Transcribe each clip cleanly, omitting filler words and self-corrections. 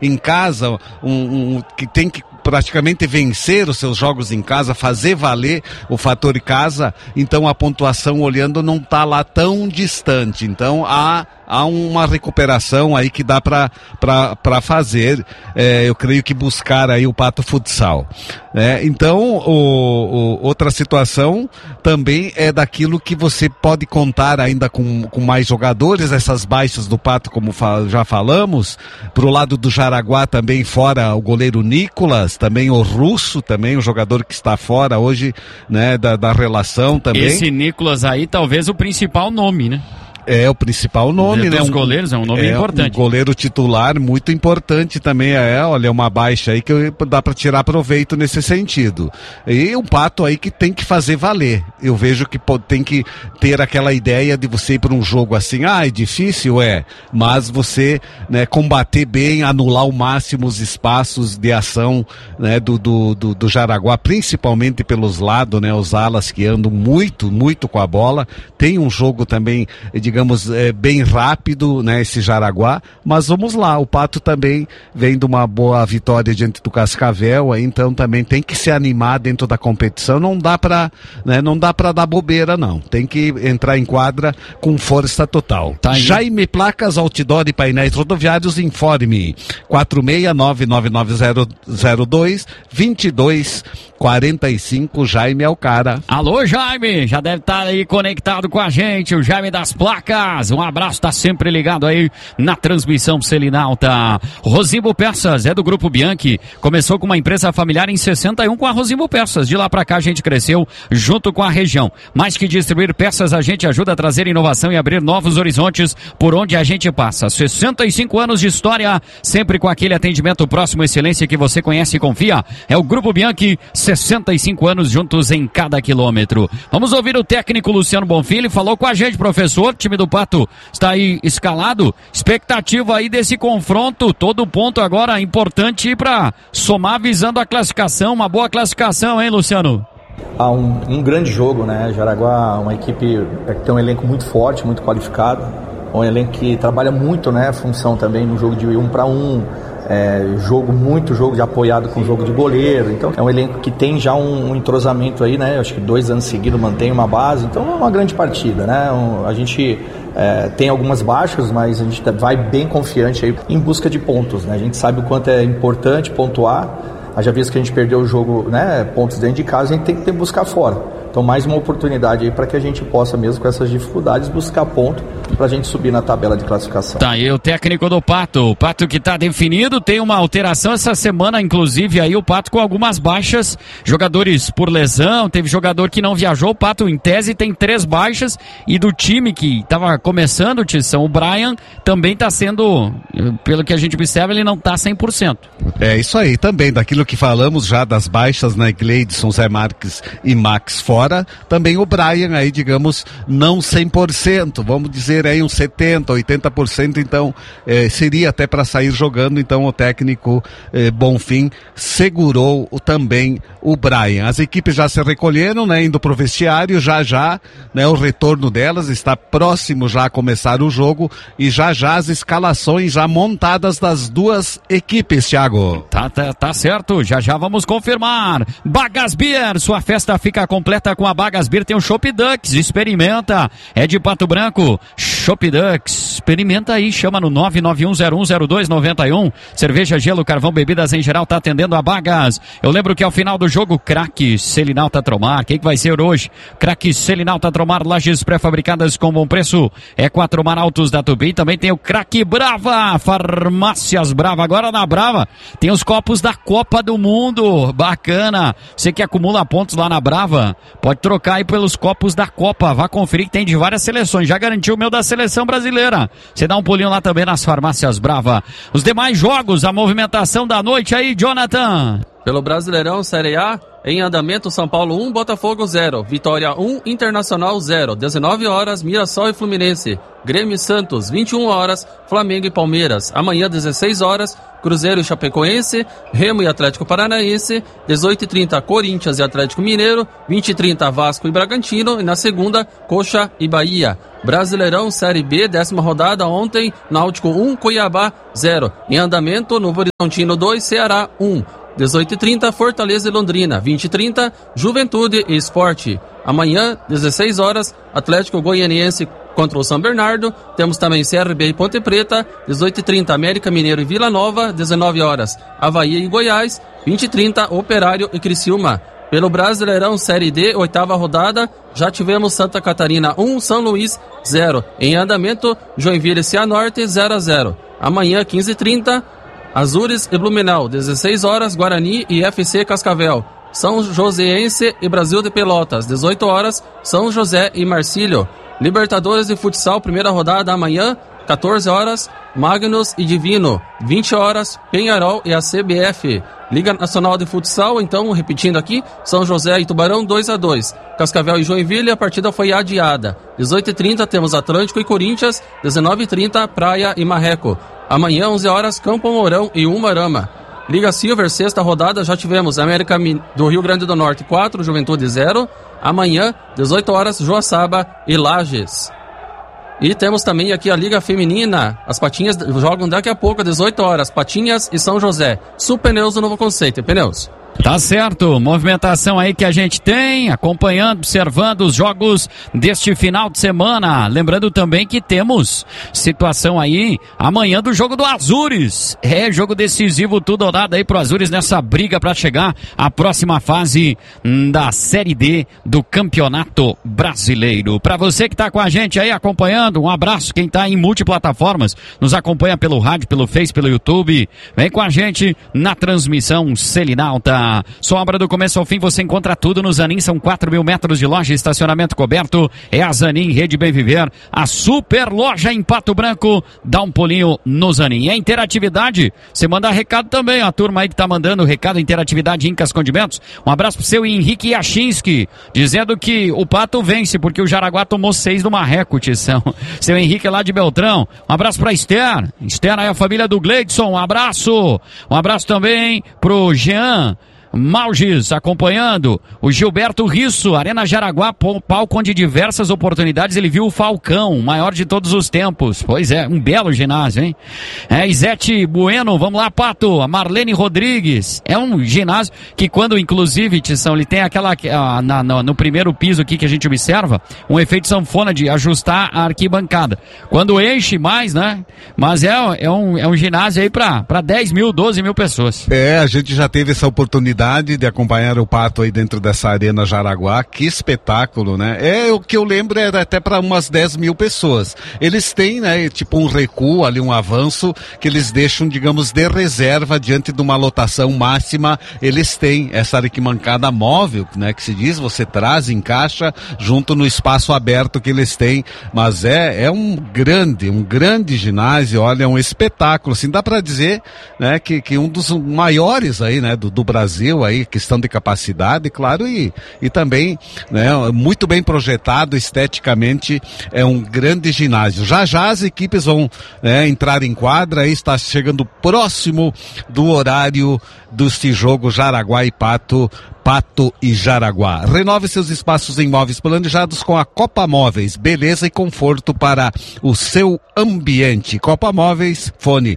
em casa, que tem que praticamente vencer os seus jogos em casa, fazer valer o fator casa, então a pontuação olhando não está lá tão distante, então há uma recuperação aí que dá para fazer, eu creio que buscar aí o Pato Futsal. Então, outra situação também é daquilo que você pode contar ainda com mais jogadores, essas baixas do Pato, como já falamos, pro lado do Jaraguá também fora o goleiro Nicolas, também o Russo, também o jogador que está fora hoje, né, da relação também. Esse Nicolas aí talvez o principal nome, né? É o principal nome, né? Dos goleiros, é um nome importante. Um goleiro titular muito importante também, olha, uma baixa aí que dá para tirar proveito nesse sentido. E um Pato aí que tem que fazer valer. Eu vejo que tem que ter aquela ideia de você ir para um jogo assim, é difícil, mas você, né, combater bem, anular ao máximo os espaços de ação, né, do Jaraguá, principalmente pelos lados, né, os alas que andam muito, muito com a bola. Tem um jogo também, digamos, bem rápido, né, esse Jaraguá, mas vamos lá, o Pato também vem de uma boa vitória diante do Cascavel, aí, então também tem que se animar dentro da competição, não dá para dar bobeira não, tem que entrar em quadra com força total. Tá. Jaime Placas, Outdoor e Painéis Rodoviários, informe 4699902-2245, Jaime é o cara. Alô, Jaime, já deve estar aí conectado com a gente, o Jaime das Placas, um abraço, tá sempre ligado aí na transmissão Selinalta. Rosimbo Peças, é do Grupo Bianchi, começou com uma empresa familiar em 61 com a Rosimbo Peças, de lá pra cá a gente cresceu junto com a região. Mais que distribuir peças, a gente ajuda a trazer inovação e abrir novos horizontes por onde a gente passa. 65 anos de história, sempre com aquele atendimento próximo, excelência que você conhece e confia. É o Grupo Bianchi, 65 anos juntos em cada quilômetro. Vamos ouvir o técnico Luciano Bonfim, falou com a gente, professor. O time do Pato está aí escalado. Expectativa aí desse confronto, todo ponto agora importante para somar visando a classificação, uma boa classificação, hein, Luciano? Um grande jogo, né? Jaraguá, uma equipe que tem um elenco muito forte, muito qualificado, um elenco que trabalha muito, né, a função também no jogo de 1 para 1, jogo de apoiado com jogo de goleiro, então é um elenco que tem já um entrosamento aí, né, acho que 2 anos seguidos mantém uma base, então é uma grande partida, né, a gente tem algumas baixas, mas a gente vai bem confiante aí em busca de pontos, né, a gente sabe o quanto é importante pontuar, já vez que a gente perdeu o jogo, né, pontos dentro de casa, a gente tem que buscar fora. Então mais uma oportunidade aí para que a gente possa, mesmo com essas dificuldades, buscar ponto para a gente subir na tabela de classificação. Tá, e o técnico do Pato, o Pato que está definido, tem uma alteração essa semana, inclusive aí o Pato com algumas baixas, jogadores por lesão, teve jogador que não viajou, o Pato em tese tem 3 baixas, e do time que estava começando, Tição, o Brian também está sendo, pelo que a gente observa, ele não está 100%. É isso aí também, daquilo que falamos já das baixas, né, Gleidson, Zé Marques e Max fora, também o Brian aí, digamos, não 100%, vamos dizer aí uns 70%, 80%, então seria até para sair jogando, então o técnico Bonfim segurou também o Brian. As equipes já se recolheram, né, indo pro vestiário, já, né, o retorno delas está próximo já a começar o jogo e já as escalações já montadas das duas equipes, Thiago. Tá certo, já vamos confirmar. Bagas Beer, sua festa fica completa com a Bagas Beer, tem o Chopp Ducks, experimenta, é de Pato Branco, Chopp Ducks, experimenta aí, chama no 991010291, cerveja, gelo, carvão, bebidas em geral, tá atendendo a Bagas. Eu lembro que ao final do jogo, craque Selinalta Tromar, quem que vai ser hoje? Craque Selinalta Tromar, lajes pré-fabricadas com bom preço, é 4 Maraltos da Tupi, também tem o craque Brava, farmácias Brava, agora na Brava, tem os copos da Copa do Mundo, bacana, você que acumula pontos lá na Brava, pode trocar aí pelos copos da Copa, vá conferir que tem de várias seleções, já garantiu o meu da seleção brasileira, você dá um pulinho lá também nas farmácias Brava. Os demais jogos, a movimentação da noite aí, Jonathan. Pelo Brasileirão Série A, em andamento, São Paulo 1, Botafogo 0, Vitória 1, Internacional 0, 19 horas, Mirassol e Fluminense, Grêmio e Santos, 21 horas, Flamengo e Palmeiras, amanhã 16 horas, Cruzeiro e Chapecoense, Remo e Atlético Paranaense, 18h30, Corinthians e Atlético Mineiro, 20h30, Vasco e Bragantino, e na segunda, Coxa e Bahia. Brasileirão Série B, 10ª rodada, ontem, Náutico 1, Cuiabá 0, em andamento, Novo Horizontino 2, Ceará 1, 18h30, Fortaleza e Londrina, 20h30, Juventude e Sport. Amanhã, 16 horas, Atlético Goianiense contra o São Bernardo. Temos também CRB e Ponte Preta, 18h30, América Mineiro e Vila Nova, 19 horas, Avaí e Goiás, 20h30, Operário e Criciúma. Pelo Brasileirão Série D, 8ª rodada, já tivemos Santa Catarina 1, São Luís 0. Em andamento, Joinville e Cianorte 0-0. Amanhã, 15h30, Azures e Blumenau, 16 horas, Guarani e FC Cascavel. São Joséense e Brasil de Pelotas, 18 horas, São José e Marcílio. Libertadores de Futsal, primeira rodada amanhã, 14 horas, Magnus e Divino, 20 horas, Penharol e a CBF. Liga Nacional de Futsal, então, repetindo aqui, São José e Tubarão 2-2. Cascavel e Joinville, a partida foi adiada. 18h30 temos Atlântico e Corinthians, 19h30 Praia e Marreco. Amanhã, 11 horas, Campo Mourão e Umuarama. Liga Silver, sexta rodada, já tivemos América do Rio Grande do Norte 4, Juventude 0. Amanhã, 18 horas, Joaçaba e Lages. E temos também aqui a Liga Feminina. As Patinhas jogam daqui a pouco, 18 horas. Patinhas e São José. Sul Pneus, o novo conceito. Pneus. Tá certo, movimentação aí que a gente tem, acompanhando, observando os jogos deste final de semana. Lembrando também que temos situação aí amanhã do jogo do Azures. É jogo decisivo, tudo dado aí pro Azures nessa briga para chegar à próxima fase da Série D do Campeonato Brasileiro. Para você que tá com a gente aí acompanhando, um abraço. Quem tá em multiplataformas, nos acompanha pelo rádio, pelo Face, pelo YouTube. Vem com a gente na transmissão Selinalta. Sobra do começo ao fim, você encontra tudo no Zanin, são 4.000 metros de loja, estacionamento coberto, é a Zanin, Rede Bem Viver, a super loja em Pato Branco, dá um pulinho no Zanin. E a interatividade, você manda recado também, a turma aí que tá mandando recado, interatividade Incas Condimentos, um abraço pro seu Henrique Yachinski, dizendo que o Pato vence, porque o Jaraguá tomou 6 do Marreco, Tição. Seu Henrique lá de Beltrão, um abraço pra Esther aí a família do Gleidson, um abraço também pro Jean Malgis acompanhando, o Gilberto Risso, Arena Jaraguá, palco onde diversas oportunidades ele viu o Falcão, o maior de todos os tempos. Pois é, um belo ginásio, hein? Isete Bueno, vamos lá, Pato, a Marlene Rodrigues, é um ginásio que quando, inclusive, Tição, ele tem aquela, no primeiro piso aqui que a gente observa, um efeito sanfona de ajustar a arquibancada. Quando enche mais, né? Mas é um ginásio aí pra 10 mil, 12 mil pessoas. A gente já teve essa oportunidade de acompanhar o Pato aí dentro dessa Arena Jaraguá, que espetáculo, né? O que eu lembro era até para umas 10 mil pessoas. Eles têm, né, tipo um recuo ali, um avanço, que eles deixam, digamos, de reserva diante de uma lotação máxima. Eles têm essa arquibancada móvel, né, que se diz, você traz, encaixa junto no espaço aberto que eles têm, mas é um grande ginásio, olha, é um espetáculo, assim, dá para dizer, né, que um dos maiores aí, né, do Brasil, aí, questão de capacidade, claro, e também, né, muito bem projetado esteticamente, é um grande ginásio. Já as equipes vão, né, entrar em quadra, aí está chegando próximo do horário deste jogo Jaraguá e Pato e Jaraguá. Renove seus espaços em móveis planejados com a Copa Móveis, beleza e conforto para o seu ambiente. Copa Móveis, fone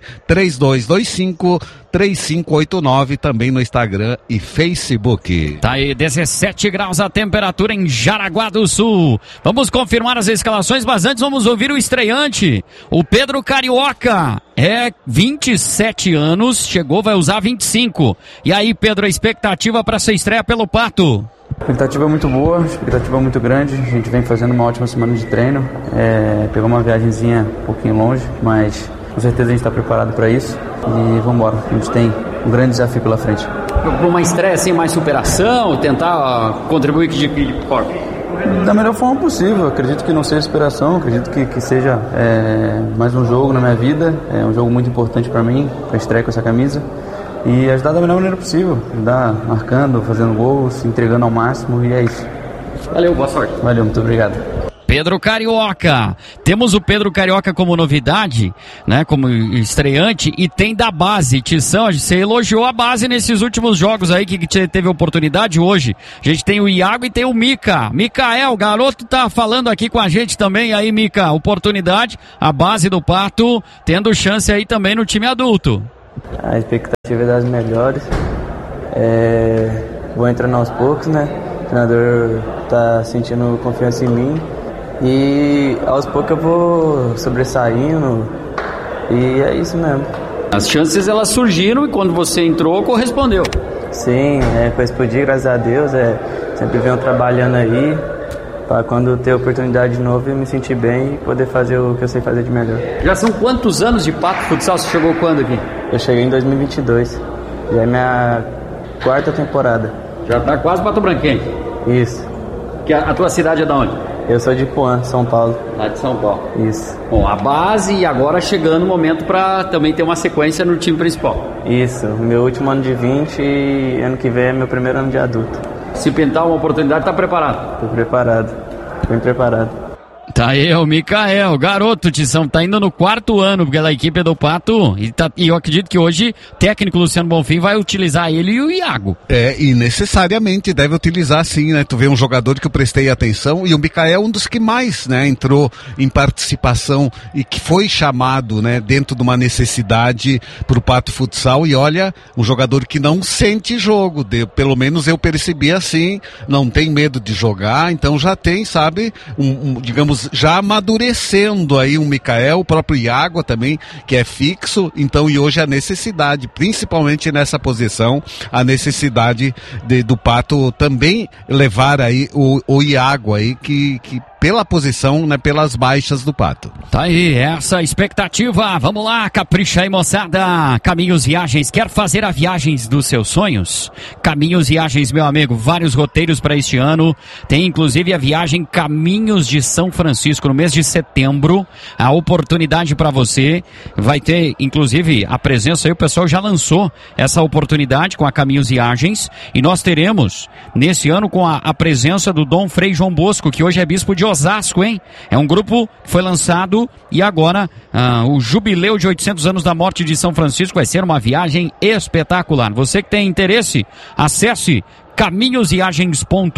3225-3589, também no Instagram e Facebook. Tá aí, 17 graus a temperatura em Jaraguá do Sul. Vamos confirmar as escalações, mas antes vamos ouvir o estreante, o Pedro Carioca. 27 anos, chegou, vai usar 25. E aí, Pedro, a expectativa para essa estreia pelo Pato? A expectativa é muito boa, a expectativa é muito grande. A gente vem fazendo uma ótima semana de treino. Pegou uma viagemzinha um pouquinho longe, mas com certeza a gente está preparado para isso. E vamos embora, a gente tem um grande desafio pela frente. Para uma estreia assim, mais superação, tentar contribuir de forma? Da melhor forma possível. Acredito que não seja superação, acredito que seja mais um jogo na minha vida. É um jogo muito importante para mim, para estrear com essa camisa. e ajudar da melhor maneira possível. Ajudar marcando, fazendo gols, entregando ao máximo, e é isso. Valeu, boa sorte. Valeu, muito obrigado. Pedro Carioca. Temos o Pedro Carioca como novidade, né, como estreante, e tem da base. Tição, você elogiou a base nesses últimos jogos aí que teve oportunidade hoje. A gente tem o Iago e tem o Mica. Micael, garoto, tá falando aqui com a gente também. Aí, Mica, oportunidade, a base do Pato, tendo chance aí também no time adulto. A expectativa é das melhores. Vou entrando aos poucos, né? O treinador tá sentindo confiança em mim. E aos poucos eu vou sobressaindo, e é isso mesmo. As chances elas surgiram e quando você entrou correspondeu. Sim, correspondi, graças a Deus. Sempre venho trabalhando aí para quando ter oportunidade de novo eu me sentir bem e poder fazer o que eu sei fazer de melhor. Já são quantos anos de Pato Futsal? Você chegou quando aqui? Eu cheguei em 2022, já é minha 4ª temporada. Já tá quase Pato Branquense. Isso. Que a tua cidade é da onde? Eu sou de Ipuã, São Paulo. Lá de São Paulo. Isso. Bom, a base e agora chegando o momento para também ter uma sequência no time principal. Isso, meu último ano de 20 e ano que vem é meu primeiro ano de adulto. Se pintar uma oportunidade, tá preparado? Tô preparado, bem preparado. Tá aí o Micael, garoto, Tição, tá indo no 4º ano pela equipe do Pato e eu acredito que hoje o técnico Luciano Bonfim vai utilizar ele e o Iago. E necessariamente deve utilizar sim, né? Tu vê um jogador que eu prestei atenção e o Micael é um dos que mais, né, entrou em participação e que foi chamado, né, dentro de uma necessidade pro Pato Futsal e olha, um jogador que não sente jogo, pelo menos eu percebi assim, não tem medo de jogar, então já tem, sabe, digamos, já amadurecendo aí um Micael, o próprio Iago também, que é fixo, então, e hoje a necessidade, principalmente nessa posição, a necessidade do Pato também levar aí o Iago aí, que pela posição, né, pelas baixas do Pato. Tá aí, essa expectativa, vamos lá, capricha aí, moçada. Caminhos Viagens, quer fazer a viagens dos seus sonhos? Caminhos Viagens, meu amigo, vários roteiros para este ano, tem inclusive a viagem Caminhos de São Francisco, no mês de setembro, a oportunidade para você, vai ter inclusive a presença aí, o pessoal já lançou essa oportunidade com a Caminhos Viagens, e nós teremos nesse ano com a presença do Dom Frei João Bosco, que hoje é bispo de Osasco, hein? É um grupo que foi lançado e agora o jubileu de 800 anos da morte de São Francisco vai ser uma viagem espetacular. Você que tem interesse, acesse caminhosviagens.com.br.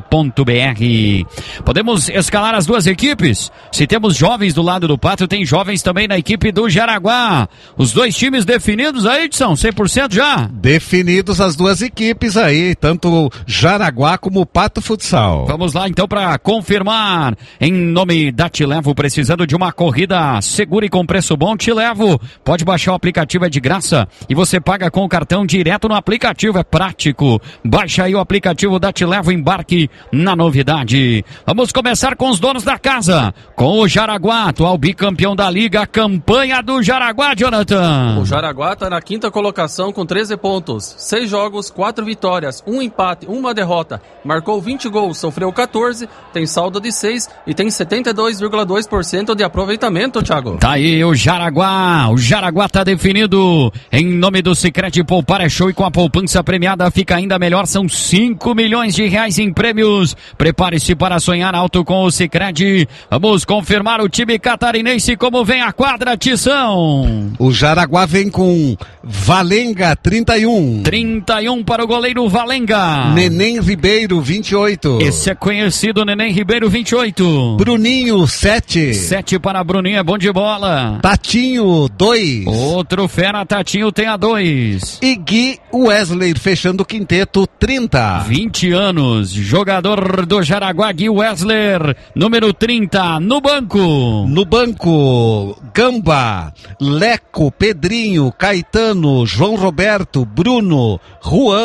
Podemos escalar as duas equipes? Se temos jovens do lado do Pato, tem jovens também na equipe do Jaraguá. Os dois times definidos aí, Edson, 100% já? Definidos as duas equipes aí, tanto Jaraguá como o Pato Futsal. Vamos lá então para confirmar. Em nome da Te Levo, precisando de uma corrida segura e com preço bom, Te Levo. Pode baixar o aplicativo, é de graça. E você paga com o cartão direto no aplicativo, é prático. Baixa aí o aplicativo da Te Levo, embarque na novidade. Vamos começar com os donos da casa, com o Jaraguá, atual bicampeão da liga, a campanha do Jaraguá, Jonathan. O Jaraguá está na 5ª colocação com 13 pontos, 6 jogos, 4 vitórias, 1 empate, 1 derrota, marcou 20 gols, sofreu 14, tem saldo de 6 e tem 72,2% de aproveitamento, Thiago. Tá aí o Jaraguá tá definido. Em nome do Sicredi, poupar é show e com a poupança premiada fica ainda melhor, são 5 milhões de reais em prêmios. Prepare-se para sonhar alto com o Sicredi. Vamos confirmar o time catarinense, como vem a quadra, Tição. O Jaraguá vem com Valenga, 31. 31 para o goleiro Valenga. Neném Ribeiro, 28. Esse é conhecido, Neném Ribeiro, 28. Bruninho, 7. 7 para Bruninho, é bom de bola. Tatinho, 2. Outro fera, Tatinho tem a 2. E Gui Wesley, fechando o quinteto, 30. 20 anos, jogador do Jaraguá, Gui Wesley, número 30, no banco. No banco, Gamba, Leco, Pedrinho, Caetano, João Roberto, Bruno, Juan,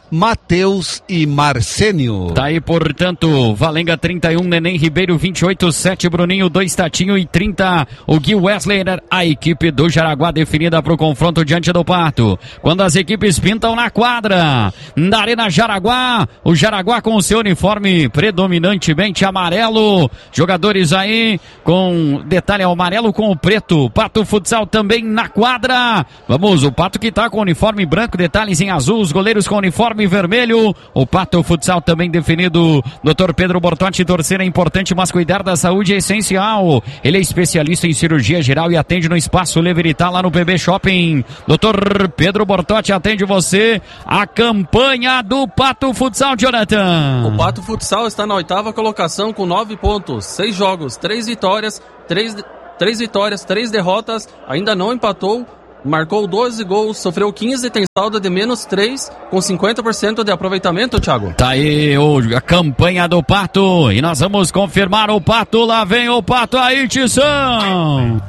Matheus e Marcênio. Tá aí, portanto, Valenga 31, Neném Ribeiro 28, 7 Bruninho, 2 Tatinho e 30 o Gui Wesley. A equipe do Jaraguá definida para o confronto diante do Pato. Quando as equipes pintam na quadra, na Arena Jaraguá, o Jaraguá com o seu uniforme predominantemente amarelo. Jogadores aí com detalhe amarelo com o preto. Pato Futsal também na quadra. Vamos, o Pato que tá com o uniforme branco, detalhes em azul, os goleiros com o uniforme vermelho. O Pato Futsal também definido. Dr. Pedro Bortotti, torcer é importante, mas cuidar da saúde é essencial. Ele é especialista em cirurgia geral e atende no Espaço Leveritá, lá no PB Shopping. Dr. Pedro Bortotti atende você. A campanha do Pato Futsal, Jonathan. O Pato Futsal está na 8ª colocação com 9 pontos, 6 jogos, 3 vitórias, 3 derrotas, ainda não empatou. Marcou 12 gols, sofreu 15, tem saldo de menos 3, com 50% de aproveitamento, Thiago. Tá aí a campanha do Pato, e nós vamos confirmar o Pato. Lá vem o Pato aí, Tição.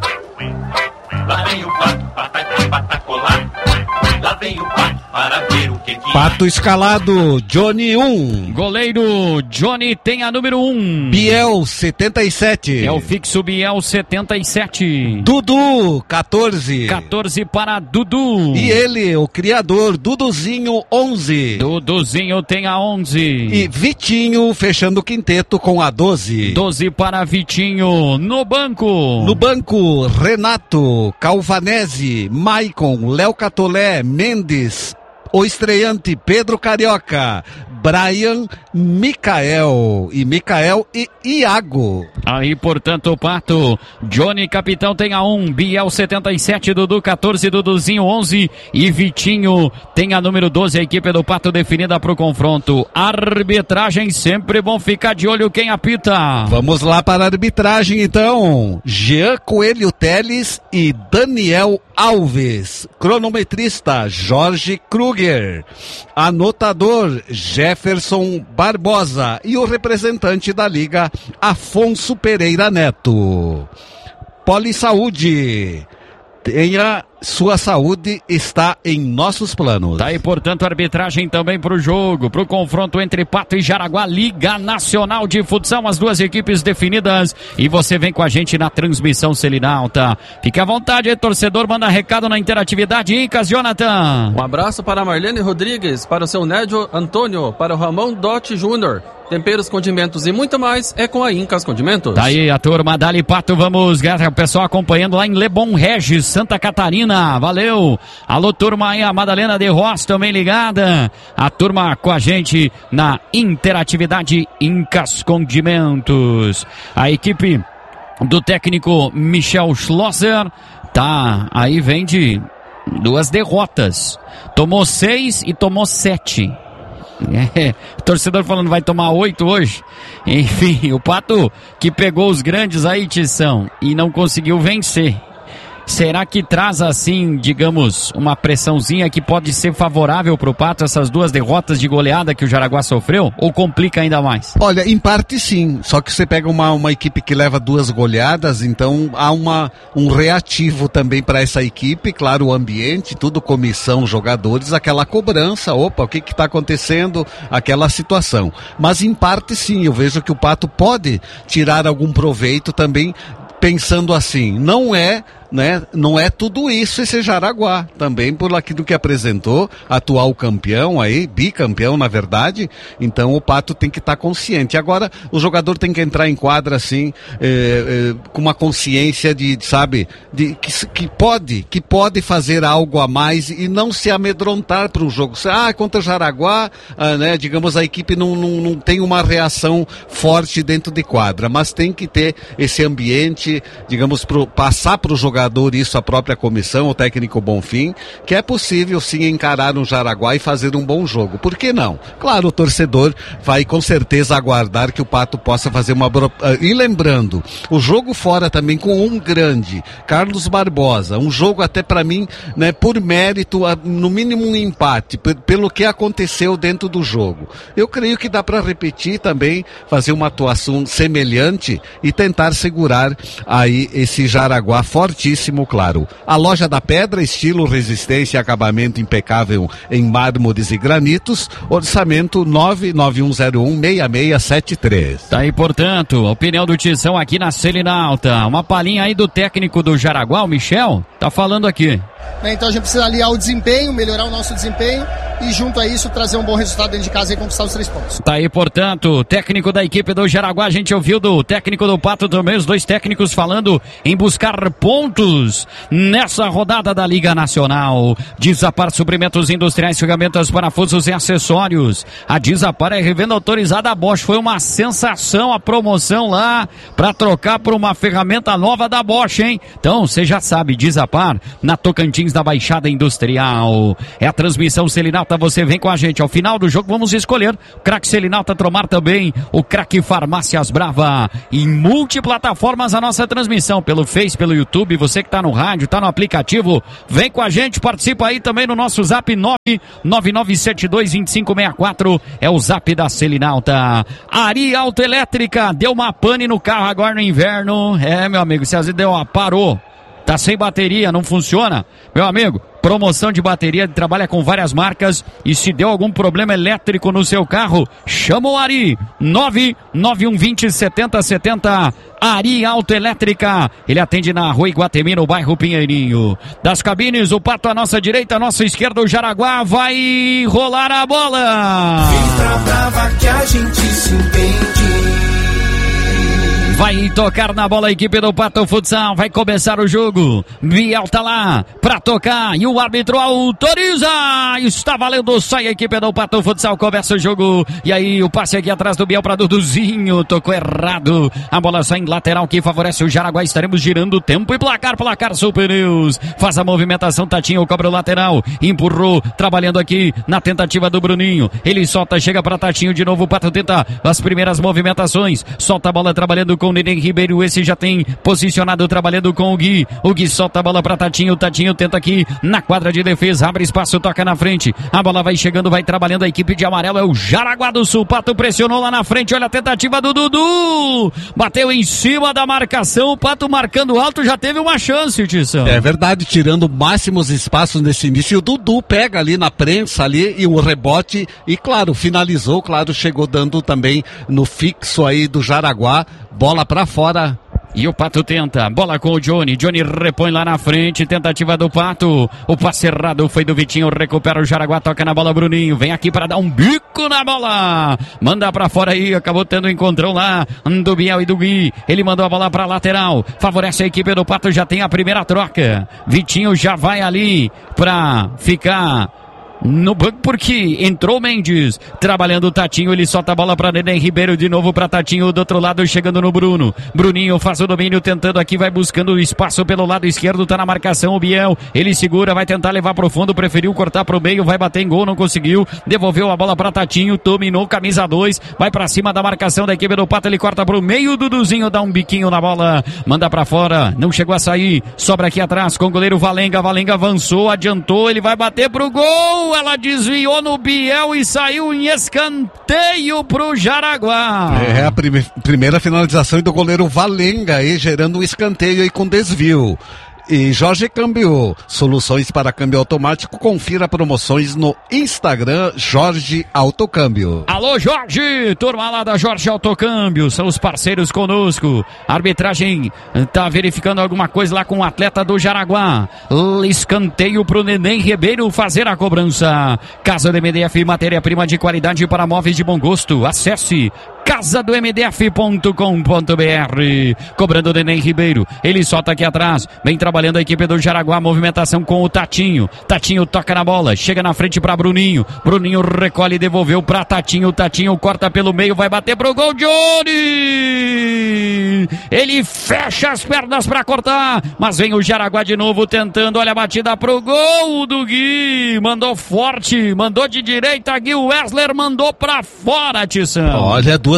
Lá vem o Pato, patacolar. Lá vem o Pato para ver o que Pato escalado, Johnny 1. Goleiro Johnny tem a número 1. Biel 77. É o fixo Biel 77. Dudu 14. 14 para Dudu. E ele, o criador, Duduzinho 11. Duduzinho tem a 11. E Vitinho fechando o quinteto com a 12. 12 para Vitinho. No banco, Renato, Calvanese, Maicon, Léo Catolé, Mendes, o estreante Pedro Carioca, Brian, Micael e Iago. Aí, portanto, o Pato, Johnny capitão tem a 1, Biel 77, Dudu 14, Duduzinho 11 e Vitinho tem a número 12. A equipe do Pato definida para o confronto. Arbitragem, sempre bom ficar de olho quem apita. Vamos lá para a arbitragem então. Jean Coelho Teles e Daniel Alves. Cronometrista Jorge Kruger. Anotador Jefferson Barbosa. E o representante da Liga, Afonso Pereira Neto. Polisaúde. Tenha sua saúde, está em nossos planos. Tá aí, portanto, arbitragem também para o jogo, para o confronto entre Pato e Jaraguá, Liga Nacional de Futsal, as duas equipes definidas, e você vem com a gente na transmissão Selinalta. Fique à vontade, torcedor, manda recado na interatividade. Incas, Jonathan. Um abraço para a Marlene Rodrigues, para o seu Nédio Antônio, para o Ramon Dotti Júnior. Temperos, condimentos e muito mais é com a Incas Condimentos. Tá aí a turma Dali Pato, vamos, o pessoal acompanhando lá em Lebon Regis, Santa Catarina, valeu. Alô turma aí, a Madalena de Ross também ligada, a turma com a gente na interatividade Incas Condimentos. A equipe do técnico Michel Schlosser, tá, aí vem de 2 derrotas, tomou 6 e tomou 7. O torcedor falando vai tomar 8 hoje. Enfim, o Pato que pegou os grandes aí, Tição, e não conseguiu vencer. Será que traz assim, digamos, uma pressãozinha que pode ser favorável pro Pato, essas 2 derrotas de goleada que o Jaraguá sofreu? Ou complica ainda mais? Olha, em parte sim, só que você pega uma equipe que leva 2 goleadas, então há um reativo também para essa equipe, claro, o ambiente, tudo, comissão, jogadores, aquela cobrança, opa, o que está acontecendo, aquela situação. Mas em parte sim, eu vejo que o Pato pode tirar algum proveito também, pensando assim, não é tudo isso esse Jaraguá, também por aquilo que apresentou, atual campeão aí, bicampeão na verdade, então o Pato tem que estar consciente. Agora o jogador tem que entrar em quadra assim, com uma consciência que pode fazer algo a mais e não se amedrontar para o jogo. Contra o Jaraguá, digamos, a equipe não tem uma reação forte dentro de quadra, mas tem que ter esse ambiente, digamos, passar para o jogador isso, a própria comissão, o técnico Bonfim, que é possível sim encarar um Jaraguá e fazer um bom jogo. Por que não? Claro, o torcedor vai com certeza aguardar que o Pato possa fazer uma... E lembrando, o jogo fora também com um grande, Carlos Barbosa, um jogo até para mim, por mérito, no mínimo um empate, pelo que aconteceu dentro do jogo. Eu creio que dá para repetir também, fazer uma atuação semelhante e tentar segurar aí esse Jaraguá forte muitíssimo claro. A Loja da Pedra, estilo, resistência e acabamento impecável em mármores e granitos, orçamento 991016673. Tá aí, portanto, a opinião do Tição aqui na Selinalta. Uma palhinha aí do técnico do Jaraguá, o Michel, tá falando aqui. Então a gente precisa aliar o desempenho, melhorar o nosso desempenho e junto a isso trazer um bom resultado dentro de casa e conquistar os 3 pontos. Tá aí, portanto, técnico da equipe do Jaraguá, a gente ouviu do técnico do Pato também, os 2 técnicos falando em buscar pontos nessa rodada da Liga Nacional. Desapar Suprimentos Industriais, ferramentas, parafusos e acessórios. A Desapar é revenda autorizada a Bosch. Foi uma sensação a promoção lá para trocar por uma ferramenta nova da Bosch, hein? Então, você já sabe, Desapar na Tocantins da Baixada Industrial. É a transmissão Selinalta, você vem com a gente. Ao final do jogo vamos escolher o craque Selinalta, Tromar também, o craque Farmácias Brava. Em multiplataformas a nossa transmissão, pelo Face, pelo YouTube, você que tá no rádio, tá no aplicativo, vem com a gente, participa aí também no nosso zap 999722564, é o zap da Selinalta. Ari Autoelétrica, deu uma pane no carro agora no inverno, meu amigo, se às vezes parou, tá sem bateria, não funciona, meu amigo, promoção de bateria, trabalha com várias marcas e se deu algum problema elétrico no seu carro, chama o Ari, 991207070, Ari Autoelétrica, ele atende na Rua Iguatemi, no bairro Pinheirinho. Das cabines, o Pato à nossa direita, à nossa esquerda, o Jaraguá vai rolar a bola. Entra brava que a gente se entende. Vai tocar na bola a equipe do Pato Futsal, vai começar o jogo, Biel tá lá pra tocar e o árbitro autoriza, está valendo, sai a equipe do Pato Futsal, começa o jogo, e aí o passe aqui atrás do Biel pra Duduzinho, tocou errado, a bola sai em lateral que favorece o Jaraguá, estaremos girando o tempo e placar Super News, faz a movimentação, Tatinho cobra o lateral, empurrou, trabalhando aqui na tentativa do Bruninho, ele solta, chega pra Tatinho de novo, o Pato tenta as primeiras movimentações, solta a bola trabalhando com o Neném Ribeiro, esse já tem posicionado trabalhando com o Gui solta a bola para Tatinho, Tatinho tenta aqui na quadra de defesa, abre espaço, toca na frente, a bola vai chegando, vai trabalhando a equipe de amarelo, é o Jaraguá do Sul, Pato pressionou lá na frente, olha a tentativa do Dudu, bateu em cima da marcação, o Pato marcando alto, já teve uma chance, Tição. É verdade, tirando máximos espaços nesse início, o Dudu pega ali na prensa ali e o rebote e claro, finalizou, claro, chegou dando também no fixo aí do Jaraguá, bola pra fora. E o Pato tenta, bola com o Johnny repõe lá na frente, tentativa do Pato, o passe errado foi do Vitinho, recupera o Jaraguá, toca na bola Bruninho, vem aqui para dar um bico na bola, manda pra fora aí, acabou tendo um encontrão lá do Biel e do Gui, ele mandou a bola pra lateral, favorece a equipe do Pato, já tem a primeira troca, Vitinho já vai ali pra ficar no banco porque entrou o Mendes, trabalhando o Tatinho, ele solta a bola para Neném Ribeiro, de novo para Tatinho, do outro lado chegando no Bruninho faz o domínio, tentando aqui, vai buscando espaço pelo lado esquerdo, tá na marcação o Biel, ele segura, vai tentar levar pro fundo, preferiu cortar pro meio, vai bater em gol, não conseguiu, devolveu a bola para Tatinho, dominou, camisa 2, vai para cima da marcação da equipe do Pato, ele corta pro meio, Duduzinho dá um biquinho na bola, manda para fora, não chegou a sair, sobra aqui atrás com o goleiro Valenga avançou, adiantou, ele vai bater pro gol, ela desviou no Biel e saiu em escanteio pro Jaraguá. É a primeira finalização do goleiro Valenga aí, gerando um escanteio aí com desvio. E Jorge Câmbio, soluções para câmbio automático, confira promoções no Instagram Jorge Autocâmbio. Alô Jorge, turma lá da Jorge Autocâmbio, são os parceiros conosco, a arbitragem tá verificando alguma coisa lá com o atleta do Jaraguá, escanteio pro Neném Ribeiro fazer a cobrança. Casa do MDF, matéria-prima de qualidade para móveis de bom gosto, acesse casadomdf.com.br. Cobrando o Neném Ribeiro, ele solta aqui atrás, vem trabalhando a equipe do Jaraguá, movimentação com o Tatinho toca na bola, chega na frente para Bruninho recolhe e devolveu para Tatinho corta pelo meio, vai bater pro gol, Johnny, ele fecha as pernas para cortar, mas vem o Jaraguá de novo tentando, olha a batida pro gol do Gui, mandou forte, mandou de direita, Gui Wessler mandou para fora, Tição. Olha, duas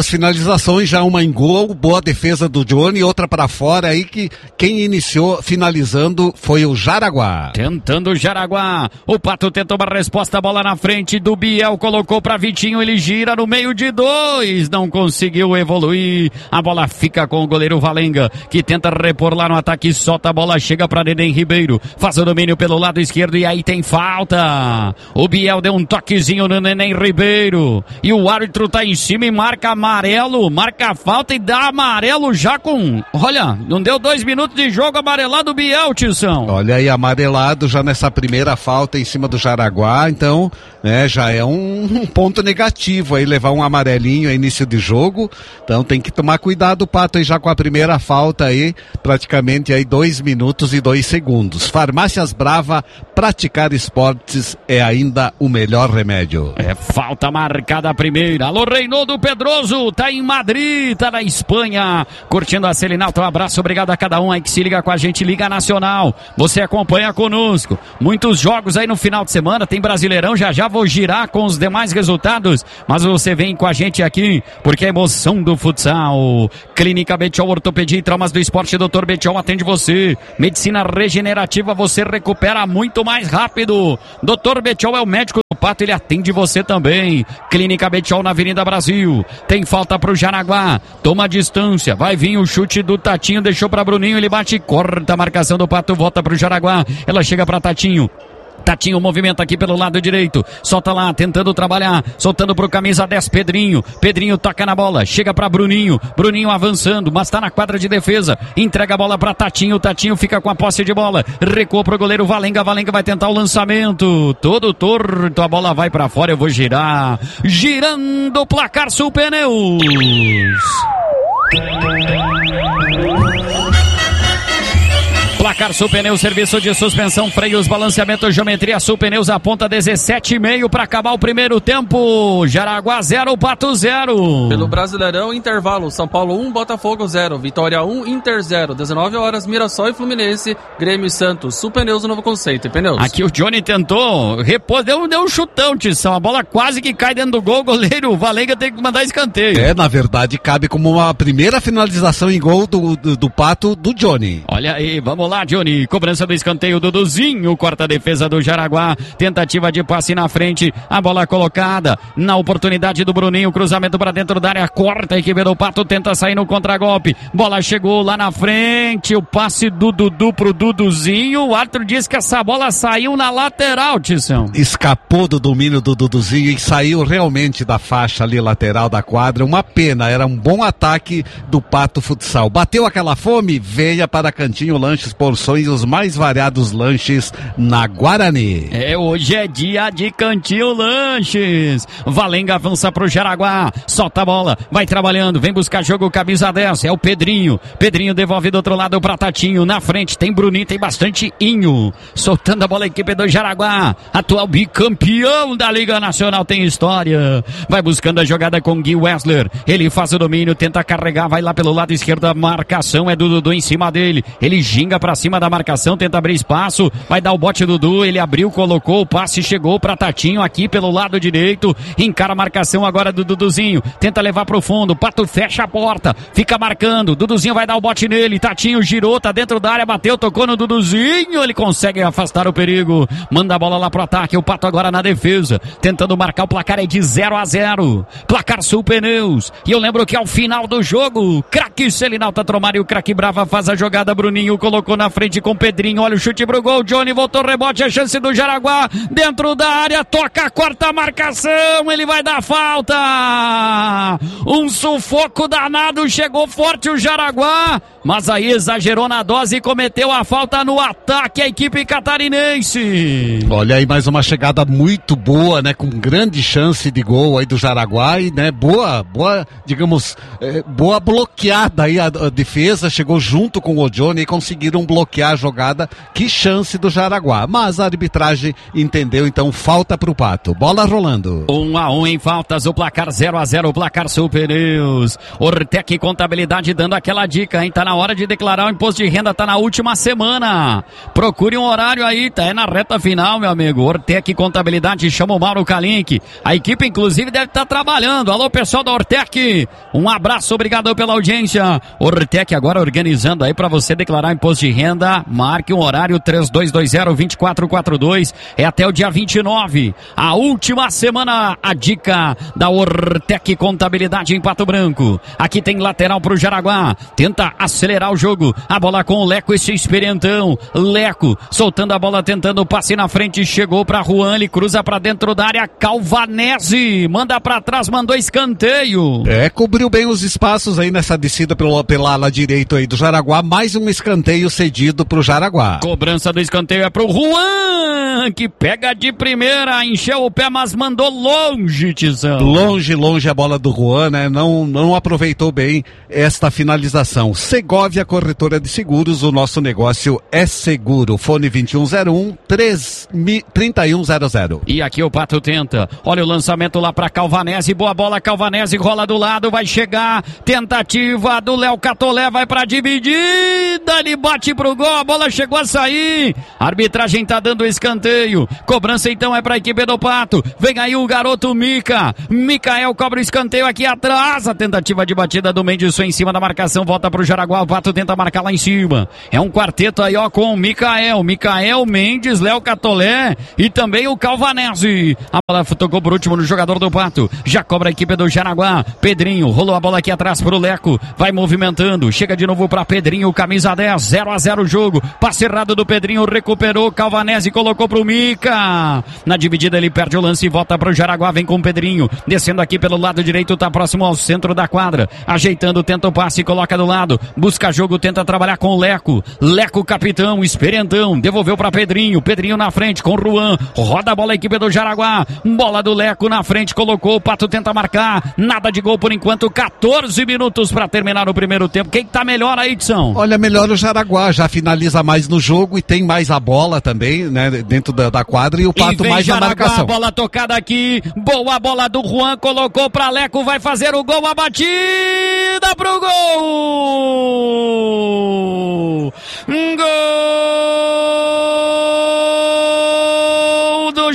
duas finalizações, já uma em gol, boa defesa do Johnny, outra para fora, aí que quem iniciou finalizando foi o Jaraguá. Tentando o Jaraguá, o Pato tentou uma resposta, bola na frente do Biel, colocou para Vitinho, ele gira no meio de dois, não conseguiu evoluir, a bola fica com o goleiro Valenga, que tenta repor lá no ataque, solta a bola, chega para Neném Ribeiro, faz o domínio pelo lado esquerdo e aí tem falta. O Biel deu um toquezinho no Neném Ribeiro e o árbitro tá em cima e marca amarelo, marca a falta e dá amarelo já com, olha, não deu 2 minutos de jogo, amarelado o Biel, Tição. Olha aí, amarelado já nessa primeira falta em cima do Jaraguá, então, né, já é um ponto negativo aí, levar um amarelinho a início de jogo, então tem que tomar cuidado, Pato, aí já com a primeira falta aí, praticamente aí 2 minutos e 2 segundos. Farmácias Brava, praticar esportes é ainda o melhor remédio. É falta marcada a primeira. Alô, Reinaldo Pedroso, tá em Madrid, tá na Espanha, curtindo a Selinalta. Um abraço, obrigado a cada um aí que se liga com a gente, Liga Nacional. Você acompanha conosco. Muitos jogos aí no final de semana, tem Brasileirão, já vou girar com os demais resultados, mas você vem com a gente aqui, porque é emoção do futsal. Clínica Betiol, Ortopedia e Traumas do Esporte, Dr. Betiol atende você. Medicina regenerativa, você recupera muito mais rápido. Dr. Betiol é o médico do Pato, ele atende você também. Clínica Betiol na Avenida Brasil. Tem falta pro Jaraguá, toma a distância, vai vir o chute do Tatinho, deixou pra Bruninho, ele bate, corta a marcação do Pato, volta pro Jaraguá, ela chega pra Tatinho. Tatinho movimenta aqui pelo lado direito, solta lá, tentando trabalhar, soltando pro camisa 10, Pedrinho, Pedrinho toca na bola, chega pra Bruninho, Bruninho avançando, mas tá na quadra de defesa, entrega a bola pra Tatinho, Tatinho fica com a posse de bola, recuou pro goleiro Valenga, Valenga vai tentar o lançamento, todo torto, a bola vai pra fora, eu vou girar, girando o placar Sul Pneus. Placar Sul Pneus, serviço de suspensão, freios, balanceamento, geometria. Sul Pneus aponta 17,5 para acabar o primeiro tempo. Jaraguá 0, Pato 0. Pelo Brasileirão, intervalo, São Paulo 1, Botafogo 0, Vitória 1, Inter 0, 19 horas, Mirassol e Fluminense, Grêmio e Santos. Sul Pneus, o novo conceito, e pneus. Aqui o Johnny tentou repor, deu um chutão, Tição, a bola quase que cai dentro do gol, o goleiro Valenga tem que mandar escanteio. Na verdade, cabe como uma primeira finalização em gol do Pato, do Johnny. Olha aí, vamos lá, Johnny, cobrança do escanteio, Duduzinho, corta a defesa do Jaraguá, tentativa de passe na frente, a bola colocada, na oportunidade do Bruninho, cruzamento para dentro da área, corta a equipe do Pato, tenta sair no contragolpe, bola chegou lá na frente, o passe do Dudu pro Duduzinho, o árbitro diz que essa bola saiu na lateral, Tição. Escapou do domínio do Duduzinho e saiu realmente da faixa ali lateral da quadra, uma pena, era um bom ataque do Pato Futsal. Bateu aquela fome? Venha para Cantinho Lanches, porções, os mais variados lanches na Guarani. Hoje é dia de Cantinho Lanches. Valenga avança pro Jaraguá, solta a bola, vai trabalhando, vem buscar jogo, camisa 10, é o Pedrinho. Pedrinho devolve do outro lado pra Tatinho, na frente tem Bruninho, tem bastante Inho. Soltando a bola a equipe do Jaraguá, atual bicampeão da Liga Nacional, tem história. Vai buscando a jogada com Gui Wessler, ele faz o domínio, tenta carregar, vai lá pelo lado esquerdo, a marcação é do Dudu em cima dele, ele ginga pra cima da marcação, tenta abrir espaço, vai dar o bote Dudu, ele abriu, colocou, o passe chegou pra Tatinho aqui pelo lado direito, encara a marcação agora do Duduzinho, tenta levar pro fundo, Pato fecha a porta, fica marcando, Duduzinho vai dar o bote nele, Tatinho girou, tá dentro da área, bateu, tocou no Duduzinho, ele consegue afastar o perigo, manda a bola lá pro ataque, o Pato agora na defesa, tentando marcar, o placar é de 0-0, placar Sul Pneus, e eu lembro que ao final do jogo, craque Selinalta Tromar e o craque Brava faz a jogada, Bruninho colocou na frente com Pedrinho, olha o chute pro gol, Johnny voltou, rebote, a chance do Jaraguá, dentro da área, toca, corta a marcação, ele vai dar falta, um sufoco danado, chegou forte o Jaraguá, mas aí exagerou na dose e cometeu a falta no ataque, a equipe catarinense. Olha aí, mais uma chegada muito boa, né, com grande chance de gol aí do Jaraguá e, né, boa, digamos, boa bloqueada aí a defesa, chegou junto com o Johnny e conseguiram bloquear a jogada, que chance do Jaraguá, mas a arbitragem entendeu, então falta pro Pato, bola rolando. 1-1 em faltas, o placar 0-0, o placar Sul Pneus. Ortec Contabilidade dando aquela dica, hein, tá na na hora de declarar o imposto de renda, tá na última semana. Procure um horário aí, tá na reta final, meu amigo. Ortec Contabilidade, chama o Mauro Kalink. A equipe, inclusive, deve estar trabalhando. Alô, pessoal da Ortec, um abraço, obrigado pela audiência. Ortec agora organizando aí para você declarar imposto de renda. Marque um horário, 3220-2442. É até o dia 29. A última semana, a dica da Ortec Contabilidade em Pato Branco. Aqui tem lateral pro Jaraguá. Tenta acelerar o jogo. A bola com o Leco, esse experientão. Leco soltando a bola, tentando o passe na frente. Chegou pra Juan, ele cruza pra dentro da área. Calvanese manda pra trás, mandou escanteio. Cobriu bem os espaços aí nessa descida pela ala direito aí do Jaraguá. Mais um escanteio cedido pro Jaraguá. Cobrança do escanteio é pro Juan, que pega de primeira, encheu o pé, mas mandou longe, Tizão. Longe a bola do Juan, né? Não aproveitou bem esta finalização. Segovia Corretora de Seguros, o nosso negócio é seguro. Fone 2101-3100. E aqui o Pato tenta. Olha o lançamento lá pra Calvanese. Boa bola, Calvanese rola do lado, vai chegar. Tentativa do Léo Catolé, vai pra dividida. Ele bate pro gol, a bola chegou a sair. A arbitragem tá dando escanteio. Cobrança então é pra equipe do Pato. Vem aí o garoto Micael cobra o escanteio aqui atrás. A tentativa de batida do Mendes em cima da marcação. Volta pro Jaraguá. O Pato tenta marcar lá em cima. É um quarteto aí, ó, com o Micael, Mendes, Léo Catolé e também o Calvanese. A bola tocou por último no jogador do Pato. Já cobra a equipe do Jaraguá. Pedrinho rolou a bola aqui atrás pro Leco. Vai movimentando. Chega de novo pra Pedrinho. Camisa 10. 0-0 o jogo. Passe errado do Pedrinho. Recuperou. Calvanese colocou pro Mica. Na dividida ele perde o lance e volta pro Jaraguá. Vem com o Pedrinho. Descendo aqui pelo lado direito. Tá próximo ao centro da quadra. Ajeitando. Tenta o passe. Coloca do lado. Busca jogo. Tenta trabalhar com o Leco. Leco capitão. Experientão. Devolveu pra Pedrinho. Pedrinho na frente com o Juan. Roda a bola a equipe do Jaraguá. Bola do Leco na frente. Colocou. O Pato tenta marcar. Nada de gol por enquanto. 14 minutos pra terminar o primeiro tempo. Quem tá melhor aí, Edson? Olha, melhor o Jaraguá. Já finaliza mais no jogo e tem mais a bola também, né? Dentro da quadra e o Pato mais Jaraguá, na marcação. Bola tocada aqui. Boa bola do Juan. Colocou pra Leco. Vai fazer o gol. A batida pro gol. Gol do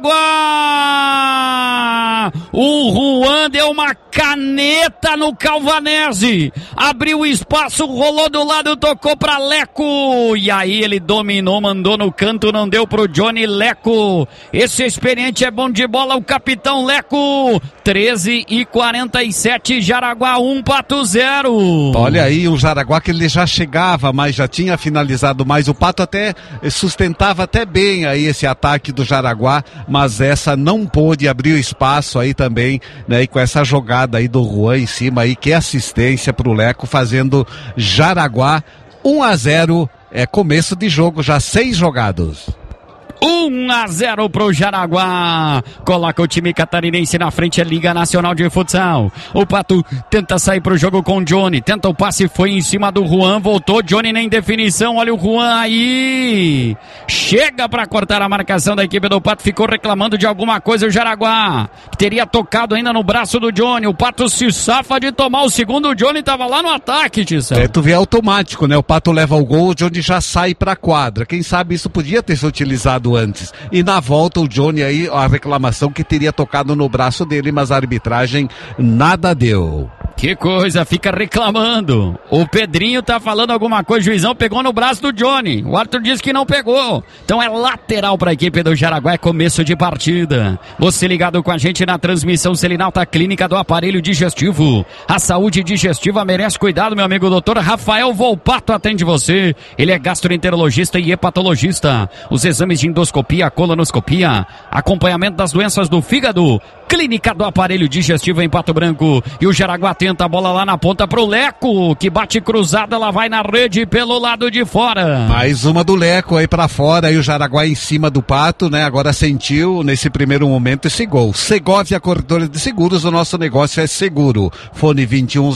Jaraguá. O Juan deu uma caneta no Calvanese. Abriu o espaço, rolou do lado, tocou pra Leco. E aí ele dominou, mandou no canto, não deu pro Johnny. Leco. Esse experiente é bom de bola, o capitão Leco. 13:47, Jaraguá 1, Pato 0. Olha aí o Jaraguá que ele já chegava, mas já tinha finalizado mais. O Pato até sustentava até bem aí esse ataque do Jaraguá, mas essa não pôde abrir o espaço aí também, né? E com essa jogada aí do Juan em cima aí, que assistência pro Leco, fazendo Jaraguá 1-0, começo de jogo, já 6 jogados. 1-0 pro Jaraguá. Coloca o time catarinense na frente, é Liga Nacional de Futsal. O Pato tenta sair pro jogo com o Johnny. Tenta o passe, foi em cima do Juan. Voltou, Johnny nem definição. Olha o Juan aí. Chega pra cortar a marcação da equipe do Pato. Ficou reclamando de alguma coisa o Jaraguá, que teria tocado ainda no braço do Johnny. O Pato se safa de tomar o segundo. O Johnny tava lá no ataque, Tissão. Tu vê automático, né? O Pato leva o gol, o Johnny já sai pra quadra. Quem sabe isso podia ter sido utilizado antes. E na volta o Johnny aí, a reclamação que teria tocado no braço dele, mas a arbitragem nada deu. Que coisa, fica reclamando. O Pedrinho tá falando alguma coisa, o juizão pegou no braço do Johnny. O árbitro disse que não pegou. Então é lateral para a equipe do Jaraguá, é começo de partida. Você ligado com a gente na transmissão Selinalta, Clínica do Aparelho Digestivo. A saúde digestiva merece cuidado, meu amigo. Doutor Rafael Volpato atende você. Ele é gastroenterologista e hepatologista. Os exames de endoscopia, colonoscopia, acompanhamento das doenças do fígado. Clínica do Aparelho Digestivo em Pato Branco. E o Jaraguá tenta a bola lá na ponta pro Leco, que bate cruzada, ela vai na rede pelo lado de fora. Mais uma do Leco aí pra fora, aí o Jaraguá em cima do Pato, né? Agora sentiu nesse primeiro momento esse gol. Segovia Corretora de Seguros, o nosso negócio é seguro. Fone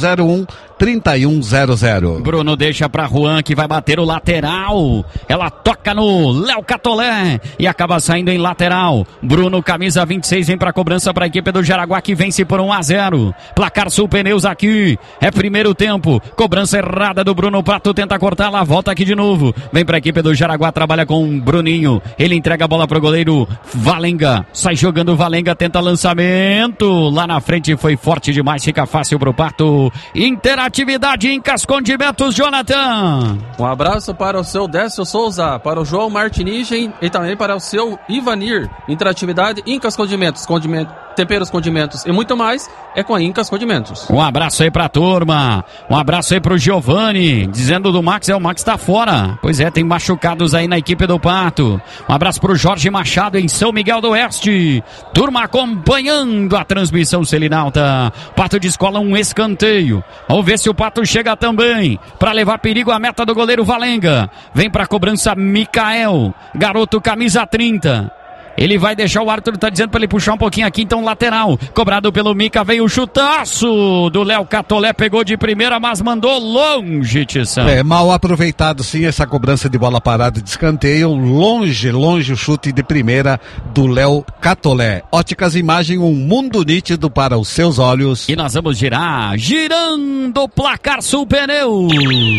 2101-3100. Bruno deixa pra Juan, que vai bater o lateral. Ela toca no Léo Catolé e acaba saindo em lateral. Bruno, camisa 26, vem pra cobrança pra equipe do Jaraguá, que vence por 1-0. Placar Sul Pneus, Seus aqui. É primeiro tempo. Cobrança errada do Bruno. O Pato tenta cortar lá. Volta aqui de novo. Vem pra equipe do Jaraguá. Trabalha com o Bruninho. Ele entrega a bola pro goleiro Valenga. Sai jogando Valenga. Tenta lançamento. Lá na frente foi forte demais. Fica fácil pro Pato. Interatividade Incas Condimentos, Jonathan. Um abraço para o seu Décio Souza, para o João Martinigem e também para o seu Ivanir. Interatividade Incas Condimentos. Temperos, condimentos e muito mais é com a Incas Condimentos. Um abraço aí pra turma. Um abraço aí pro Giovani. Dizendo do Max, o Max tá fora. Pois é, tem machucados aí na equipe do Pato. Um abraço pro Jorge Machado em São Miguel do Oeste. Turma acompanhando a transmissão Selinalta. Pato descola um escanteio. Vamos ver se o Pato chega também pra levar perigo à meta do goleiro Valenga. Vem pra cobrança Micael. Garoto camisa 30. Ele vai deixar, o árbitro tá dizendo pra ele puxar um pouquinho aqui, então lateral. Cobrado pelo Mica, veio o chutaço do Léo Catolé, pegou de primeira, mas mandou longe, Tição. Mal aproveitado sim essa cobrança de bola parada de escanteio, longe o chute de primeira do Léo Catolé. Óticas Imagem, um mundo nítido para os seus olhos. E nós vamos girar, girando o placar Sul Pneus.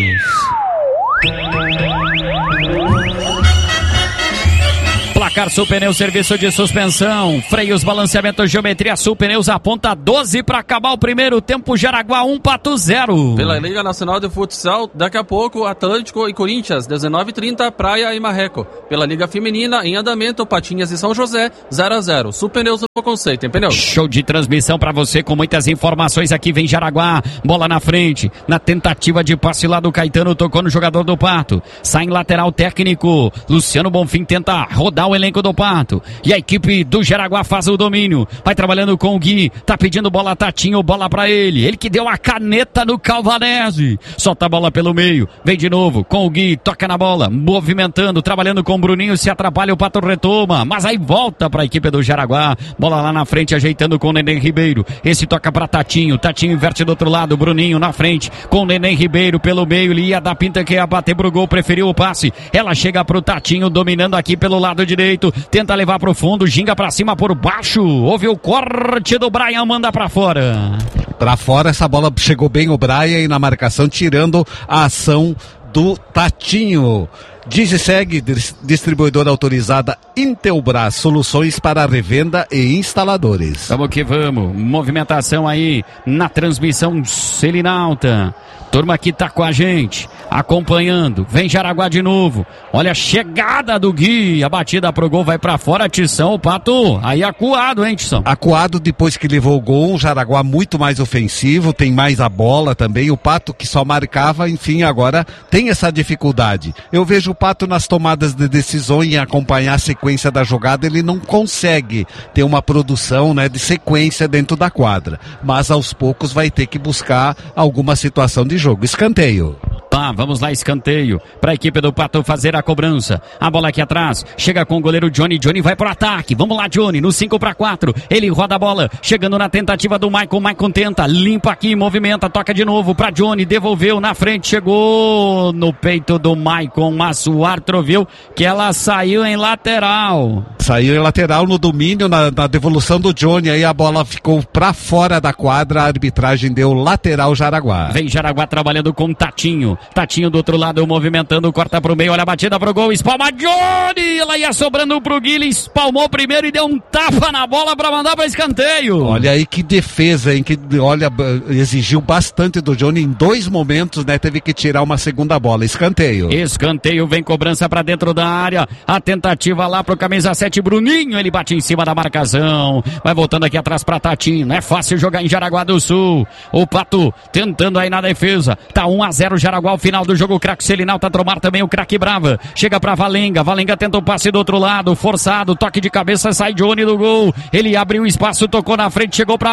Placar Sul Pneus, serviço de suspensão, freios, balanceamento, geometria. Sul Pneus aponta 12 para acabar o primeiro tempo. Jaraguá 1, Pato 0. Pela Liga Nacional de Futsal, daqui a pouco Atlântico e Corinthians, 19h30, Praia e Marreco. Pela Liga Feminina, em andamento, Patinhas e São José, 0-0. Sul Pneus no conceito, tem pneus. Show de transmissão para você com muitas informações. Aqui vem Jaraguá, bola na frente, na tentativa de passe lá do Caetano, tocou no jogador do Pato. Sai em lateral técnico, Luciano Bonfim tenta rodar o elenco do Pato. E a equipe do Jaraguá faz o domínio. Vai trabalhando com o Gui. Tá pedindo bola, Tatinho, bola pra ele. Ele que deu a caneta no Calvanese. Solta a bola pelo meio. Vem de novo com o Gui. Toca na bola. Movimentando, trabalhando com o Bruninho. Se atrapalha, o Pato retoma. Mas aí volta pra equipe do Jaraguá. Bola lá na frente, ajeitando com o Neném Ribeiro. Esse toca pra Tatinho. Tatinho inverte do outro lado. Bruninho na frente com o Neném Ribeiro pelo meio. Ele ia dar pinta que ia bater pro gol. Preferiu o passe. Ela chega pro Tatinho, dominando aqui pelo lado direito, tenta levar pro fundo, ginga pra cima por baixo, houve o corte do Brian, manda pra fora. Pra fora, essa bola chegou bem o Brian e na marcação, tirando a ação do Tatinho. Digiseg, distribuidora autorizada Intelbras, soluções para revenda e instaladores. Vamos que vamos, movimentação aí na transmissão Selinalta. Turma que tá com a gente, acompanhando, vem Jaraguá de novo, olha a chegada do Gui, a batida pro gol vai pra fora, Tição, o Pato, aí acuado, hein, Tição? Acuado depois que levou o gol, o Jaraguá muito mais ofensivo, tem mais a bola também, o Pato que só marcava, enfim, agora tem essa dificuldade. Eu vejo o Pato nas tomadas de decisão e acompanhar a sequência da jogada, ele não consegue ter uma produção, né, de sequência dentro da quadra, mas aos poucos vai ter que buscar alguma situação de jogo. Escanteio. Tá, vamos lá, escanteio para a equipe do Pato fazer a cobrança. A bola aqui atrás, chega com o goleiro Johnny. Johnny vai pro ataque. Vamos lá, Johnny, no 5-4. Ele roda a bola, chegando na tentativa do Maicon. Maicon tenta, limpa aqui, movimenta, toca de novo para Johnny. Devolveu na frente, chegou no peito do Maicon, mas o árbitro viu que ela saiu em lateral. Saiu em lateral no domínio, na devolução do Johnny. Aí a bola ficou pra fora da quadra. A arbitragem deu lateral Jaraguá. Vem Jaraguá trabalhando com Tatinho. Tatinho do outro lado, movimentando, corta pro meio, olha a batida pro gol, espalma Johnny, ela ia sobrando pro Guilherme, espalmou primeiro e deu um tapa na bola pra mandar pra escanteio. Olha aí que defesa, hein, que olha, exigiu bastante do Johnny em 2 momentos, né, teve que tirar uma segunda bola, escanteio. Escanteio, vem cobrança pra dentro da área, a tentativa lá pro camisa 7, Bruninho, ele bate em cima da marcação, vai voltando aqui atrás pra Tatinho, não é fácil jogar em Jaraguá do Sul, o Pato tentando aí na defesa, tá 1-0 Jaraguá. Ao final do jogo, o craque Selinalta, Tromar também o craque Brava, chega pra Valenga, Valenga tenta o passe do outro lado, forçado, toque de cabeça, sai Johnny do gol, ele abriu espaço, tocou na frente, chegou pra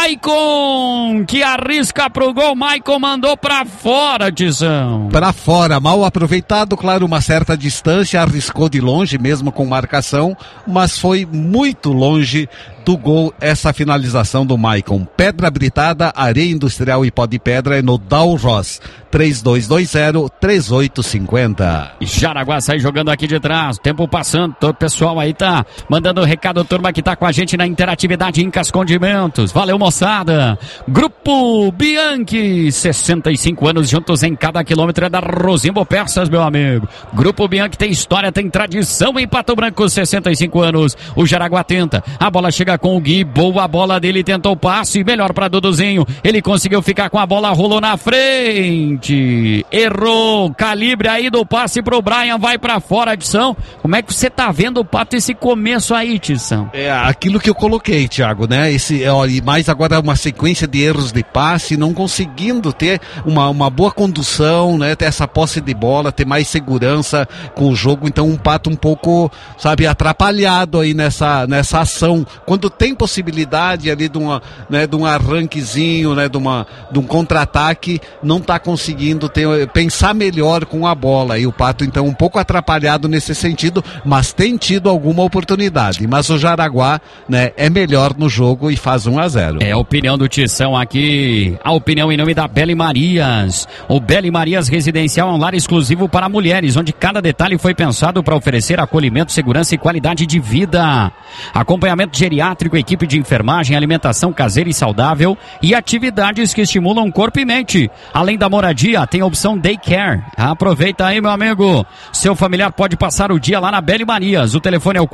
Maicon, que arrisca pro gol, Maicon mandou pra fora, Tição. Pra fora, mal aproveitado, claro, uma certa distância, arriscou de longe mesmo com marcação, mas foi muito longe do gol essa finalização do Maicon. Pedra Britada, Areia Industrial e Pó de Pedra é no Dow Ross. 3220-3850. Jaraguá sai jogando aqui de trás, tempo passando, todo o pessoal aí tá mandando recado, turma que tá com a gente na interatividade Incas Condimentos. Valeu, moçada. Grupo Bianchi, 65 anos juntos em cada quilômetro, é da Rosimbo Peças, meu amigo. Grupo Bianchi tem história, tem tradição em Pato Branco, 65 anos. O Jaraguá tenta, a bola chega com o Gui, boa bola dele, tentou o passe, melhor pra Duduzinho, ele conseguiu ficar com a bola, rolou na frente. Errou, calibre aí do passe pro Brian, vai pra fora, Tição. Como é que você tá vendo o Pato esse começo aí, Tição? É aquilo que eu coloquei, Thiago, né? E mais agora uma sequência de erros de passe, não conseguindo ter uma boa condução, né? Ter essa posse de bola, ter mais segurança com o jogo, então um Pato um pouco, sabe, atrapalhado aí nessa ação. Quando tem possibilidade ali de um arranquezinho, né? De um contra-ataque, não tá conseguindo pensar melhor com a bola, e o Pato então um pouco atrapalhado nesse sentido, mas tem tido alguma oportunidade, mas o Jaraguá, né, é melhor no jogo e faz 1-0. É a opinião do Tição aqui, a opinião em nome da Beli Marias. O Beli Marias Residencial é um lar exclusivo para mulheres, onde cada detalhe foi pensado para oferecer acolhimento, segurança e qualidade de vida. Acompanhamento geriátrico, equipe de enfermagem, alimentação caseira e saudável e atividades que estimulam corpo e mente. Além da moradia, tem a opção Daycare. Aproveita aí, meu amigo. Seu familiar pode passar o dia lá na Beli Marias. O telefone é o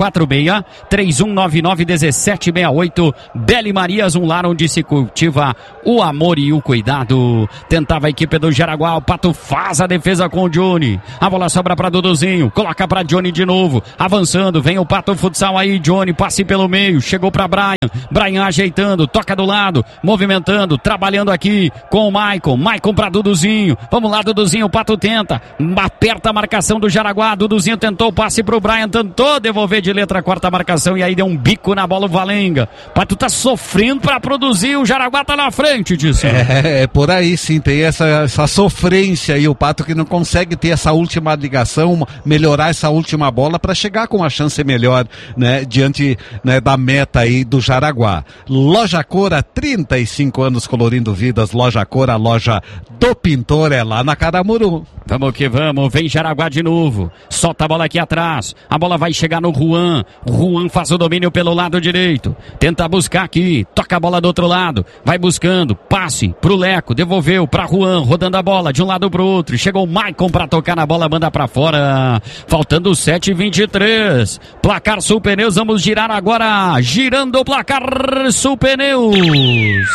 46-3199-1768. Beli Marias, um lar onde se cultiva o amor e o cuidado. Tentava a equipe do Jaraguá. O Pato faz a defesa com o Johnny. A bola sobra para Duduzinho. Coloca para Johnny de novo. Avançando, vem o Pato Futsal aí. Johnny, passe pelo meio. Chegou para Brian. Brian ajeitando, toca do lado, movimentando, trabalhando aqui com o Maicon. Maicon para Duduzinho. Vamos lá, Duduzinho, o Pato tenta, aperta a marcação do Jaraguá, Duduzinho tentou o passe pro Brian, tentou devolver de letra a quarta marcação e aí deu um bico na bola o Valenga. O Pato tá sofrendo pra produzir, o Jaraguá tá na frente disso. É por aí sim, tem essa sofrência aí, o Pato que não consegue ter essa última ligação, melhorar essa última bola pra chegar com uma chance melhor, né, diante, né, da meta aí do Jaraguá. Loja Cora, 35 anos colorindo vidas, Loja Cora, a loja do pintor é lá na Caramuru. Vamos que vamos, vem Jaraguá de novo, solta a bola aqui atrás, a bola vai chegar no Juan, Juan faz o domínio pelo lado direito, tenta buscar aqui, toca a bola do outro lado, vai buscando, passe pro Leco, devolveu pra Juan, rodando a bola de um lado pro outro, chegou o Maicon pra tocar na bola, manda pra fora, faltando 7:23, placar Sul Pneus, vamos girar agora, girando o placar Sul Pneus.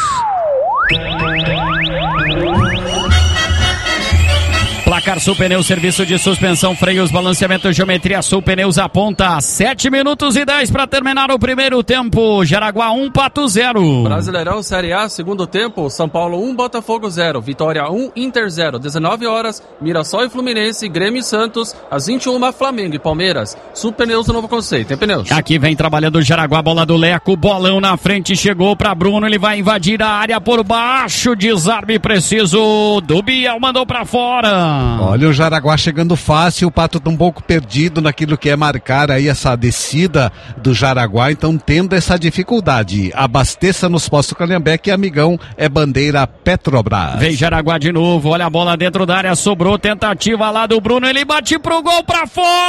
Placar Sul Pneus, serviço de suspensão, freios, balanceamento, geometria. Sul Pneus aponta 7 minutos e 10 para terminar o primeiro tempo. Jaraguá 1, Pato 0. Brasileirão Série A, segundo tempo, São Paulo 1, Botafogo 0, Vitória 1, Inter 0, 19 horas, Mirassol e Fluminense, Grêmio e Santos, às 21, Flamengo e Palmeiras. Sul Pneus, o novo conceito, tem pneus. Aqui vem trabalhando o Jaraguá, bola do Leco, bolão na frente, chegou para Bruno, ele vai invadir a área por baixo, desarme preciso do Biel, mandou para fora. Olha o Jaraguá chegando fácil, o Pato tá um pouco perdido naquilo que é marcar aí essa descida do Jaraguá, então tendo essa dificuldade. Abasteça nos postos Calhambeque, amigão, é bandeira Petrobras. Vem Jaraguá de novo, olha a bola dentro da área, sobrou, tentativa lá do Bruno, ele bate pro gol pra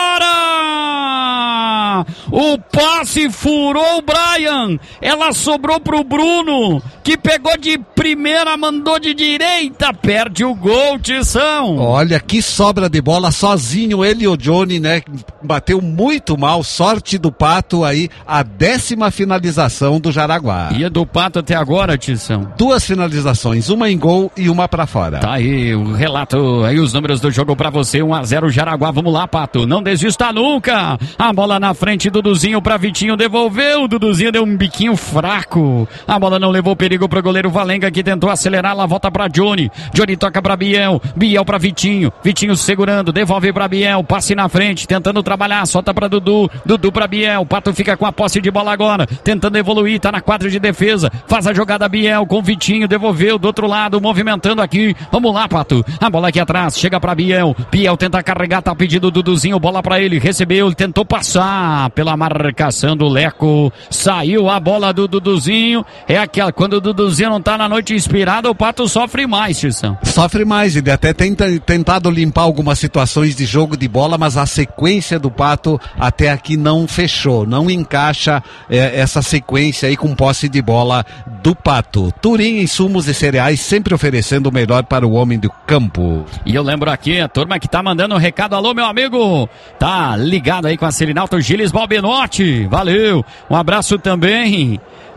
fora! O passe furou o Brian, ela sobrou pro Bruno, que pegou de primeira, mandou de direita, perde o gol, Tição. Olha que sobra de bola, sozinho ele e o Johnny, né, bateu muito mal, sorte do Pato aí, a 10ª finalização do Jaraguá. E a do Pato até agora, Tição? 2 finalizações, uma em gol e uma pra fora. Tá aí o relato, aí os números do jogo pra você, 1-0 Jaraguá, vamos lá, Pato, não desista nunca, a bola na frente, Duduzinho pra Vitinho, devolveu, Duduzinho deu um biquinho fraco, a bola não levou perigo pro goleiro Valenga, aqui, tentou acelerar, ela volta pra Johnny. Johnny toca pra Biel. Biel pra Vitinho. Vitinho segurando, devolve pra Biel. Passe na frente, tentando trabalhar. Solta pra Dudu. Dudu pra Biel. Pato fica com a posse de bola agora. Tentando evoluir, tá na quadra de defesa. Faz a jogada Biel com Vitinho. Devolveu do outro lado, movimentando aqui. Vamos lá, Pato. A bola aqui atrás, chega pra Biel. Biel tenta carregar, tá pedindo o Duduzinho. Bola pra ele, recebeu, ele tentou passar pela marcação do Leco. Saiu a bola do Duduzinho. É aquela, quando o Duduzinho não tá na noite inspirada, o Pato sofre mais, Tissão. Sofre mais, ele até tentado limpar algumas situações de jogo de bola, mas a sequência do Pato até aqui não fechou, não encaixa essa sequência aí com posse de bola do Pato. Turim Insumos e Cereais, sempre oferecendo o melhor para o homem do campo. E eu lembro aqui, a turma que tá mandando um recado, alô meu amigo, tá ligado aí com a Selinalto, Gilles Balbenotti, valeu, um abraço também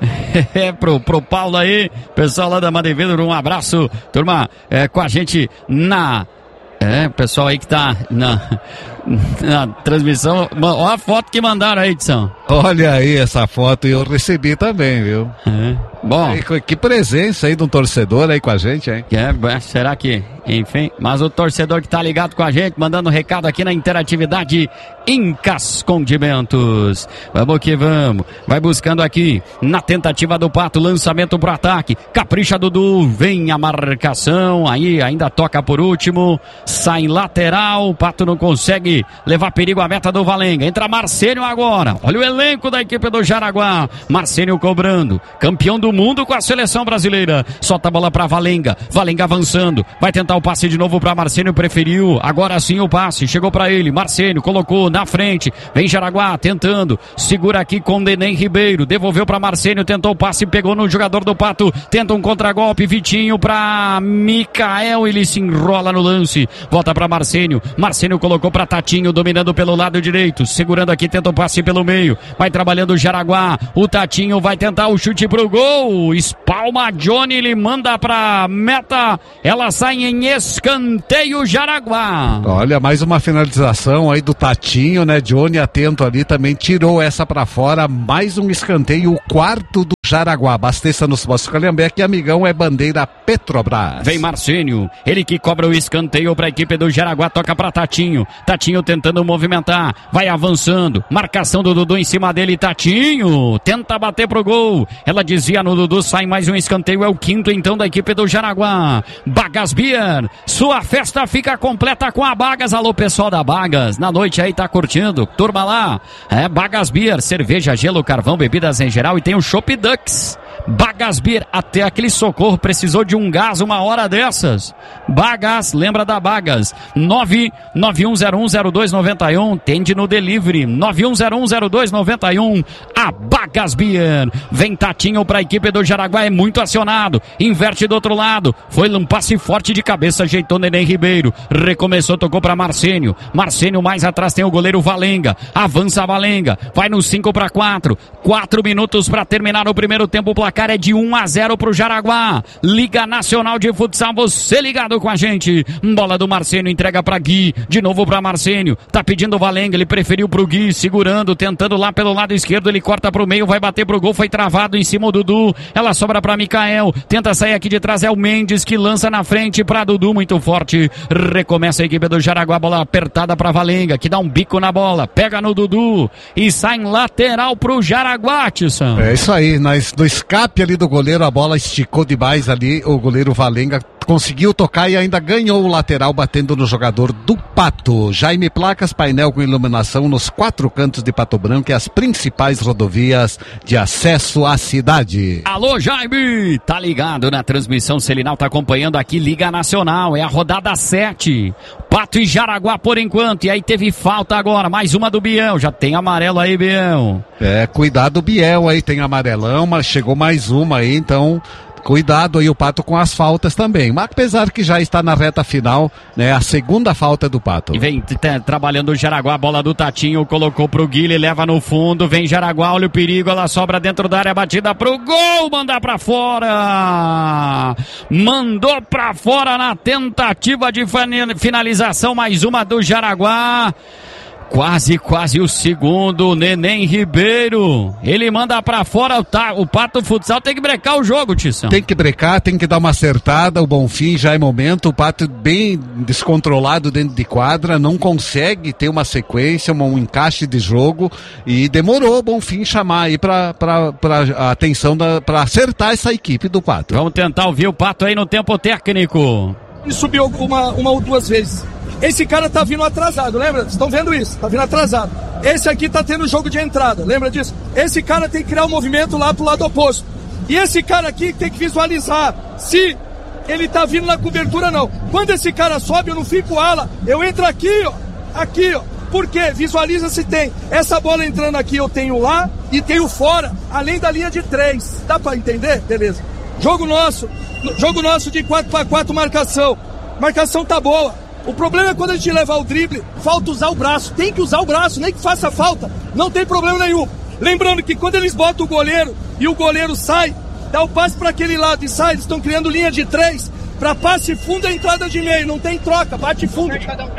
pro Paulo aí, pessoal lá da Madeira, um abraço, turma, com a gente pessoal aí que tá na transmissão, olha a foto que mandaram aí, Edson. Olha aí essa foto, eu recebi também, viu? Bom. Aí, que presença aí de um torcedor aí com a gente, hein? Será que, enfim, mas o torcedor que tá ligado com a gente, mandando um recado aqui na interatividade Incas Condimentos. Vamos que vamos. Vai buscando aqui, na tentativa do Pato, lançamento pro ataque. Capricha Dudu, vem a marcação, aí ainda toca por último, sai lateral, o Pato não consegue levar perigo à meta do Valenga. Entra Marcênio agora, olha o elenco da equipe do Jaraguá. Marcênio cobrando, campeão do mundo com a seleção brasileira. Solta a bola pra Valenga, Valenga avançando, vai tentar o passe de novo pra Marcênio, preferiu, agora sim o passe, chegou pra ele, Marcênio colocou na frente, vem Jaraguá tentando, segura aqui com Neném Ribeiro, devolveu pra Marcênio, tentou o passe, pegou no jogador do Pato, tenta um contragolpe, Vitinho pra Micael, ele se enrola no lance, volta pra Marcênio, Marcênio colocou pra Tatinho, dominando pelo lado direito, segurando aqui, tenta o passe pelo meio, vai trabalhando o Jaraguá, o Tatinho vai tentar o chute pro gol, espalma Johnny, ele manda pra meta, ela sai em escanteio Jaraguá. Olha, mais uma finalização aí do Tatinho, né? Johnny atento ali, também tirou essa pra fora, mais um escanteio, o quarto do Jaraguá. Abasteça nos postos Calhambeque, amigão, é bandeira Petrobras. Vem Marcênio, ele que cobra o escanteio pra equipe do Jaraguá, toca pra Tatinho, Tatinho tentando movimentar, vai avançando, marcação do Dudu em cima dele, Tatinho, tenta bater pro gol, ela desvia no Dudu, sai mais um escanteio, é o quinto então da equipe do Jaraguá. Bagas Beer, sua festa fica completa com a Bagas, alô pessoal da Bagas, na noite aí tá curtindo, turma lá, Bagas Beer, cerveja, gelo, carvão, bebidas em geral e tem o Chopp Dux. Bagas Beer, até aquele socorro precisou de um gás uma hora dessas. Bagas, lembra da Bagas, 991010291, tende no delivery, 91010291, a Bagas Beer. Vem Tatinho pra equipe do Jaraguá, é muito acionado, inverte do outro lado, foi um passe forte de cabeça, ajeitou Neném Ribeiro, recomeçou, tocou pra Marcênio, Marcênio mais atrás tem o goleiro Valenga, avança a Valenga, vai no 5-4, 4 minutos pra terminar o primeiro tempo, o placar é de 1-0 pro Jaraguá. Liga Nacional de Futsal, você ligado com a gente. Bola do Marcênio, entrega pra Gui, de novo pra Marcênio, tá pedindo o Valenga, ele preferiu pro Gui, segurando, tentando lá pelo lado esquerdo, ele corta pro meio, vai bater pro gol, foi travado em cima do Dudu, ela sobra pra Micael, tenta sair aqui de trás, é o Mendes que lança na frente pra Dudu, muito forte, recomeça a equipe do Jaraguá, bola apertada pra Valenga, que dá um bico na bola, pega no Dudu e sai em lateral pro Jaraguá, Tisson. É isso aí, no escape ali do goleiro, a bola esticou demais ali, o goleiro Valenga conseguiu tocar e ainda ganhou o lateral batendo no jogador do Pato. Jaime Placas, painel com iluminação nos 4 cantos de Pato Branco e as principais rodovias de acesso à cidade. Alô Jaime, tá ligado na transmissão Selinal, tá acompanhando aqui Liga Nacional, é a rodada 7, Pato e Jaraguá por enquanto, e aí teve falta agora, mais uma do Biel, já tem amarelo aí Biel. Cuidado Biel aí, tem amarelão, mas chegou mais uma aí, então cuidado aí o Pato com as faltas também, mas apesar que já está na reta final, né, a segunda falta do Pato. E vem trabalhando o Jaraguá, a bola do Tatinho, colocou pro Guilherme, leva no fundo, vem Jaraguá, olha o perigo, ela sobra dentro da área, batida pro gol, mandar pra fora, mandou pra fora na tentativa de finalização, mais uma do Jaraguá. Quase o segundo, Neném Ribeiro. Ele manda pra fora, o Pato Futsal tem que brecar o jogo, Tição. Tem que brecar, tem que dar uma acertada, o Bonfim já é momento, o Pato bem descontrolado dentro de quadra, não consegue ter uma sequência, um encaixe de jogo, e demorou o Bonfim chamar aí pra atenção, pra acertar essa equipe do Pato. Vamos tentar ouvir o Pato aí no tempo técnico. Ele subiu uma ou duas vezes. Esse cara tá vindo atrasado, lembra? Vocês estão vendo isso? Tá vindo atrasado. Esse aqui tá tendo jogo de entrada, lembra disso? Esse cara tem que criar um movimento lá pro lado oposto. E esse cara aqui tem que visualizar se ele tá vindo na cobertura ou não. Quando esse cara sobe, eu não fico ala, eu entro aqui, ó. Aqui, ó. Por quê? Visualiza se tem. Essa bola entrando aqui eu tenho lá e tenho fora, além da linha de 3. Dá pra entender? Beleza. Jogo nosso de 4x4 marcação. Marcação tá boa. O problema é quando a gente levar o drible, falta usar o braço. Tem que usar o braço, nem que faça falta. Não tem problema nenhum. Lembrando que quando eles botam o goleiro e o goleiro sai, dá o passe para aquele lado e sai, eles estão criando linha de 3. Pra passe fundo é entrada de meio, não tem troca, bate fundo.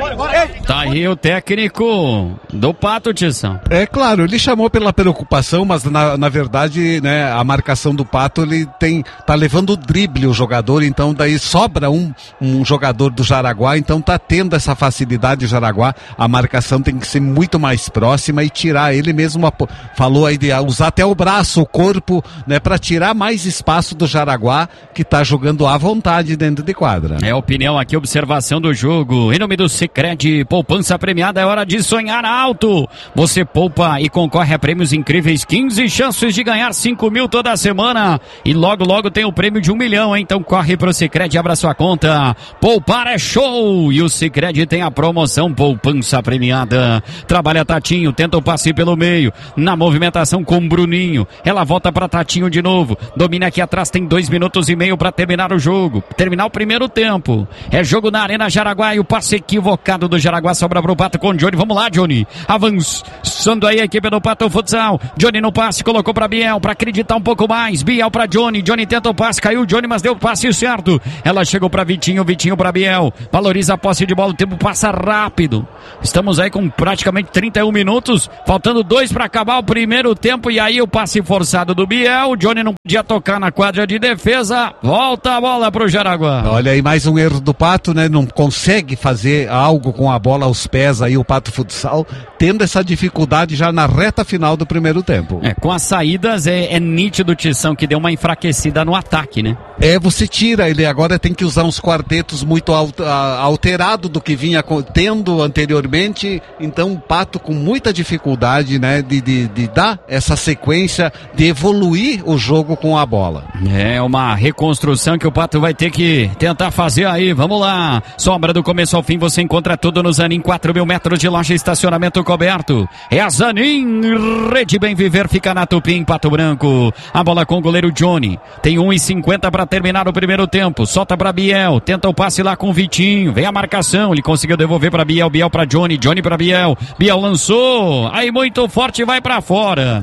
Tá aí o técnico do Pato, Tição. É claro, ele chamou pela preocupação, mas na verdade, né, a marcação do Pato, ele tá levando o drible o jogador, então daí sobra um jogador do Jaraguá, então tá tendo essa facilidade o Jaraguá, a marcação tem que ser muito mais próxima e tirar, ele mesmo falou aí de usar até o braço, o corpo, né, pra tirar mais espaço do Jaraguá, que tá jogando à vontade dentro de quadra. É a opinião aqui, observação do jogo. Em nome do Sicredi, poupança premiada, é hora de sonhar alto. Você poupa e concorre a prêmios incríveis, 15 chances de ganhar 5 mil toda semana. E logo tem o prêmio de 1 milhão, hein? Então corre pro Sicredi, abra sua conta. Poupar é show! E o Sicredi tem a promoção poupança premiada. Trabalha Tatinho, tenta o passe pelo meio. Na movimentação com Bruninho. Ela volta pra Tatinho de novo. Domina aqui atrás, tem 2 minutos e meio pra terminar o jogo. Terminar o primeiro tempo. É jogo na Arena Jaraguá e o passe equivocado do Jaraguá sobra pro Pato com o Johnny. Vamos lá, Johnny. Avançando aí a equipe do Pato Futsal. Johnny no passe, colocou pra Biel, pra acreditar um pouco mais. Biel pra Johnny. Johnny tenta o passe, caiu o Johnny, mas deu o passe certo. Ela chegou pra Vitinho pra Biel. Valoriza a posse de bola, o tempo passa rápido. Estamos aí com praticamente 31 minutos, faltando 2 pra acabar o primeiro tempo e aí o passe forçado do Biel. O Johnny não podia tocar na quadra de defesa. Volta a bola pro Jaraguá. Olha aí, mais um erro do Pato, né? Não consegue fazer algo com a bola aos pés aí, o Pato Futsal, tendo essa dificuldade já na reta final do primeiro tempo. Com as saídas é nítido, Tição, que deu uma enfraquecida no ataque, né? Você tira, ele agora tem que usar uns quartetos muito alterado do que vinha tendo anteriormente, então o Pato com muita dificuldade, né, de dar essa sequência, de evoluir o jogo com a bola. É uma reconstrução que o Pato vai ter que tentar fazer aí, vamos lá. Sombra do começo ao fim, você encontra tudo no Zanin, 4.000 metros de loja e estacionamento coberto. É a Zanin, Rede Bem Viver, fica na Tupim, Pato Branco. A bola com o goleiro Johnny, tem 1:50 para terminar o primeiro tempo, solta para Biel, tenta o passe lá com o Vitinho, vem a marcação, ele conseguiu devolver para Biel, Biel para Johnny, Johnny para Biel, Biel lançou, aí muito forte, vai para fora.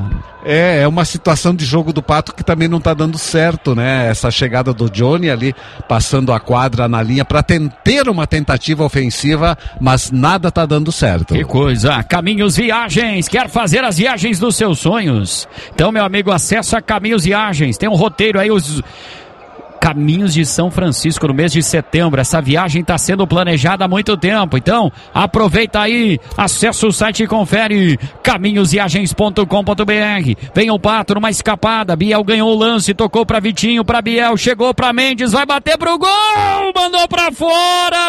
É uma situação de jogo do Pato que também não tá dando certo, né? Essa chegada do Johnny ali, passando a quadra na linha para ter uma tentativa ofensiva, mas nada tá dando certo. Que coisa! Caminhos Viagens, quer fazer as viagens dos seus sonhos? Então, meu amigo, acessa Caminhos Viagens, tem um roteiro aí, os Caminhos de São Francisco no mês de setembro. Essa viagem está sendo planejada há muito tempo. Então, aproveita aí, acessa o site e confere caminhosviagens.com.br. Vem o Pato numa escapada. Biel ganhou o lance, tocou para Vitinho, para Biel, chegou para Mendes, vai bater pro gol, mandou para fora,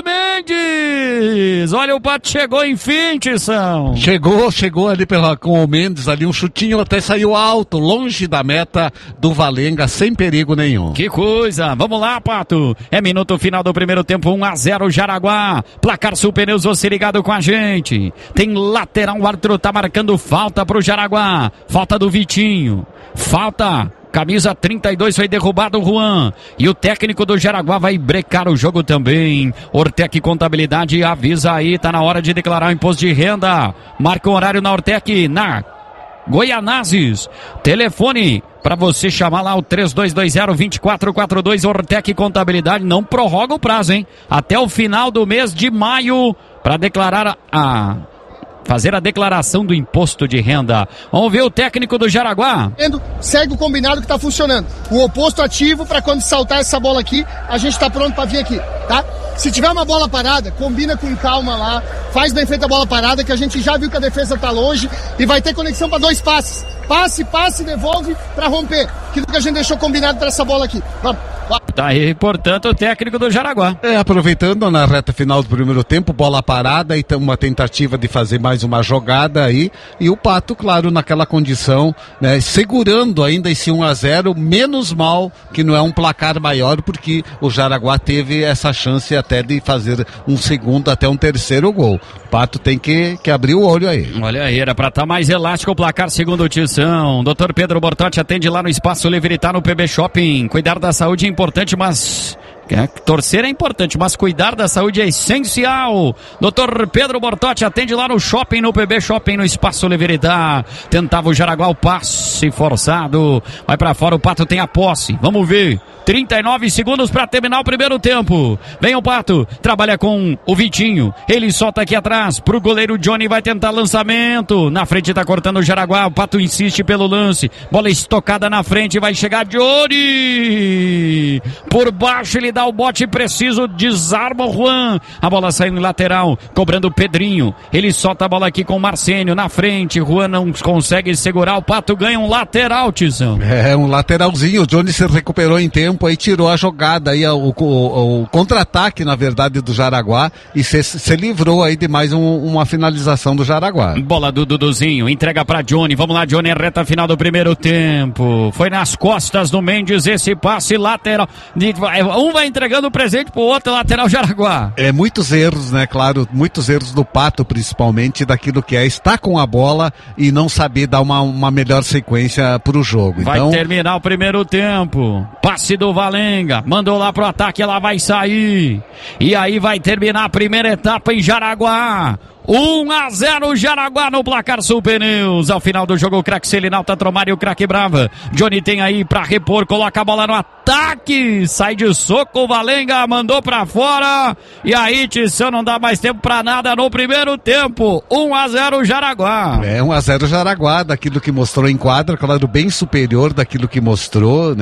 Mendes. Olha, o Pato chegou enfim, Tição. Chegou ali com o Mendes ali, um chutinho até saiu alto, longe da meta do Valenga, sem perigo nenhum. Que coisa. Vamos lá, Pato. É minuto final do primeiro tempo, 1-0 Jaraguá. Placar Super News, você ligado com a gente. Tem lateral, o árbitro tá marcando falta pro Jaraguá. Falta do Vitinho. Falta. Camisa 32 foi derrubado o Juan. E o técnico do Jaraguá vai brecar o jogo também. Ortec Contabilidade avisa aí, tá na hora de declarar o imposto de renda. Marca o horário na Ortec, na Goianazes. Telefone para você chamar lá o 3220-2442, Ortec Contabilidade. Não prorroga o prazo, hein? Até o final do mês de maio para declarar fazer a declaração do imposto de renda. Vamos ver o técnico do Jaraguá. Segue o combinado que tá funcionando. O oposto ativo para quando saltar essa bola aqui, a gente tá pronto para vir aqui, tá? Se tiver uma bola parada, combina com calma lá, faz bem feita a bola parada, que a gente já viu que a defesa tá longe e vai ter conexão para 2 passes. Passe, devolve para romper. Aquilo que a gente deixou combinado para essa bola aqui. Vamos. Tá aí, portanto, o técnico do Jaraguá. Aproveitando na reta final do primeiro tempo, bola parada e uma tentativa de fazer mais uma jogada aí, e o Pato, claro, naquela condição, né, segurando ainda esse 1-0, menos mal que não é um placar maior, porque o Jaraguá teve essa chance até de fazer um segundo até um terceiro gol. O Pato tem que abrir o olho aí. Olha aí, era pra estar mais elástico o placar segundo o Tição. Dr. Pedro Bortotti atende lá no Espaço Livre, tá no PB Shopping. Cuidar da saúde é importante, mas... torcer é importante, mas cuidar da saúde é essencial. Dr. Pedro Bortotti atende lá no shopping, no PB Shopping, no Espaço Leveridade. Tentava o Jaraguá, o passe forçado. Vai pra fora, o Pato tem a posse. Vamos ver. 39 segundos para terminar o primeiro tempo. Vem o Pato, trabalha com o Vitinho. Ele solta aqui atrás pro goleiro Johnny, vai tentar lançamento. Na frente tá cortando o Jaraguá, o Pato insiste pelo lance. Bola estocada na frente, vai chegar Johnny. Por baixo ele dá o bote preciso, desarma o Juan. A bola saindo em lateral, cobrando o Pedrinho. Ele solta a bola aqui com o Marcênio na frente. Juan não consegue segurar, o Pato ganha um lateral, Tizão. Um lateralzinho, o Johnny se recuperou em tempo, aí tirou a jogada, aí o contra-ataque, na verdade, do Jaraguá, e se livrou aí de mais uma finalização do Jaraguá. Bola do Duduzinho, entrega pra Johnny. Vamos lá, Johnny, reta final do primeiro tempo. Foi nas costas do Mendes esse passe lateral. Um vai entregando o presente pro outro, lateral Jaraguá. Muitos erros, né, claro, muitos erros do Pato, principalmente, daquilo que é estar com a bola e não saber dar uma melhor sequência pro jogo. Vai terminar o primeiro tempo. Passe do Valenga, mandou lá pro ataque, ela vai sair. E aí vai terminar a primeira etapa em Jaraguá. 1-0 Jaraguá no placar Sul Pneus. Ao final do jogo, o craque Selinal, Tatromar e o craque Brava. Johnny tem aí pra repor, coloca a bola no ataque. Sai de soco, o Valenga mandou pra fora. E aí, Tição, não dá mais tempo pra nada no primeiro tempo. 1-0 Jaraguá. 1-0 Jaraguá, daquilo que mostrou em quadra, claro, bem superior daquilo que mostrou, né?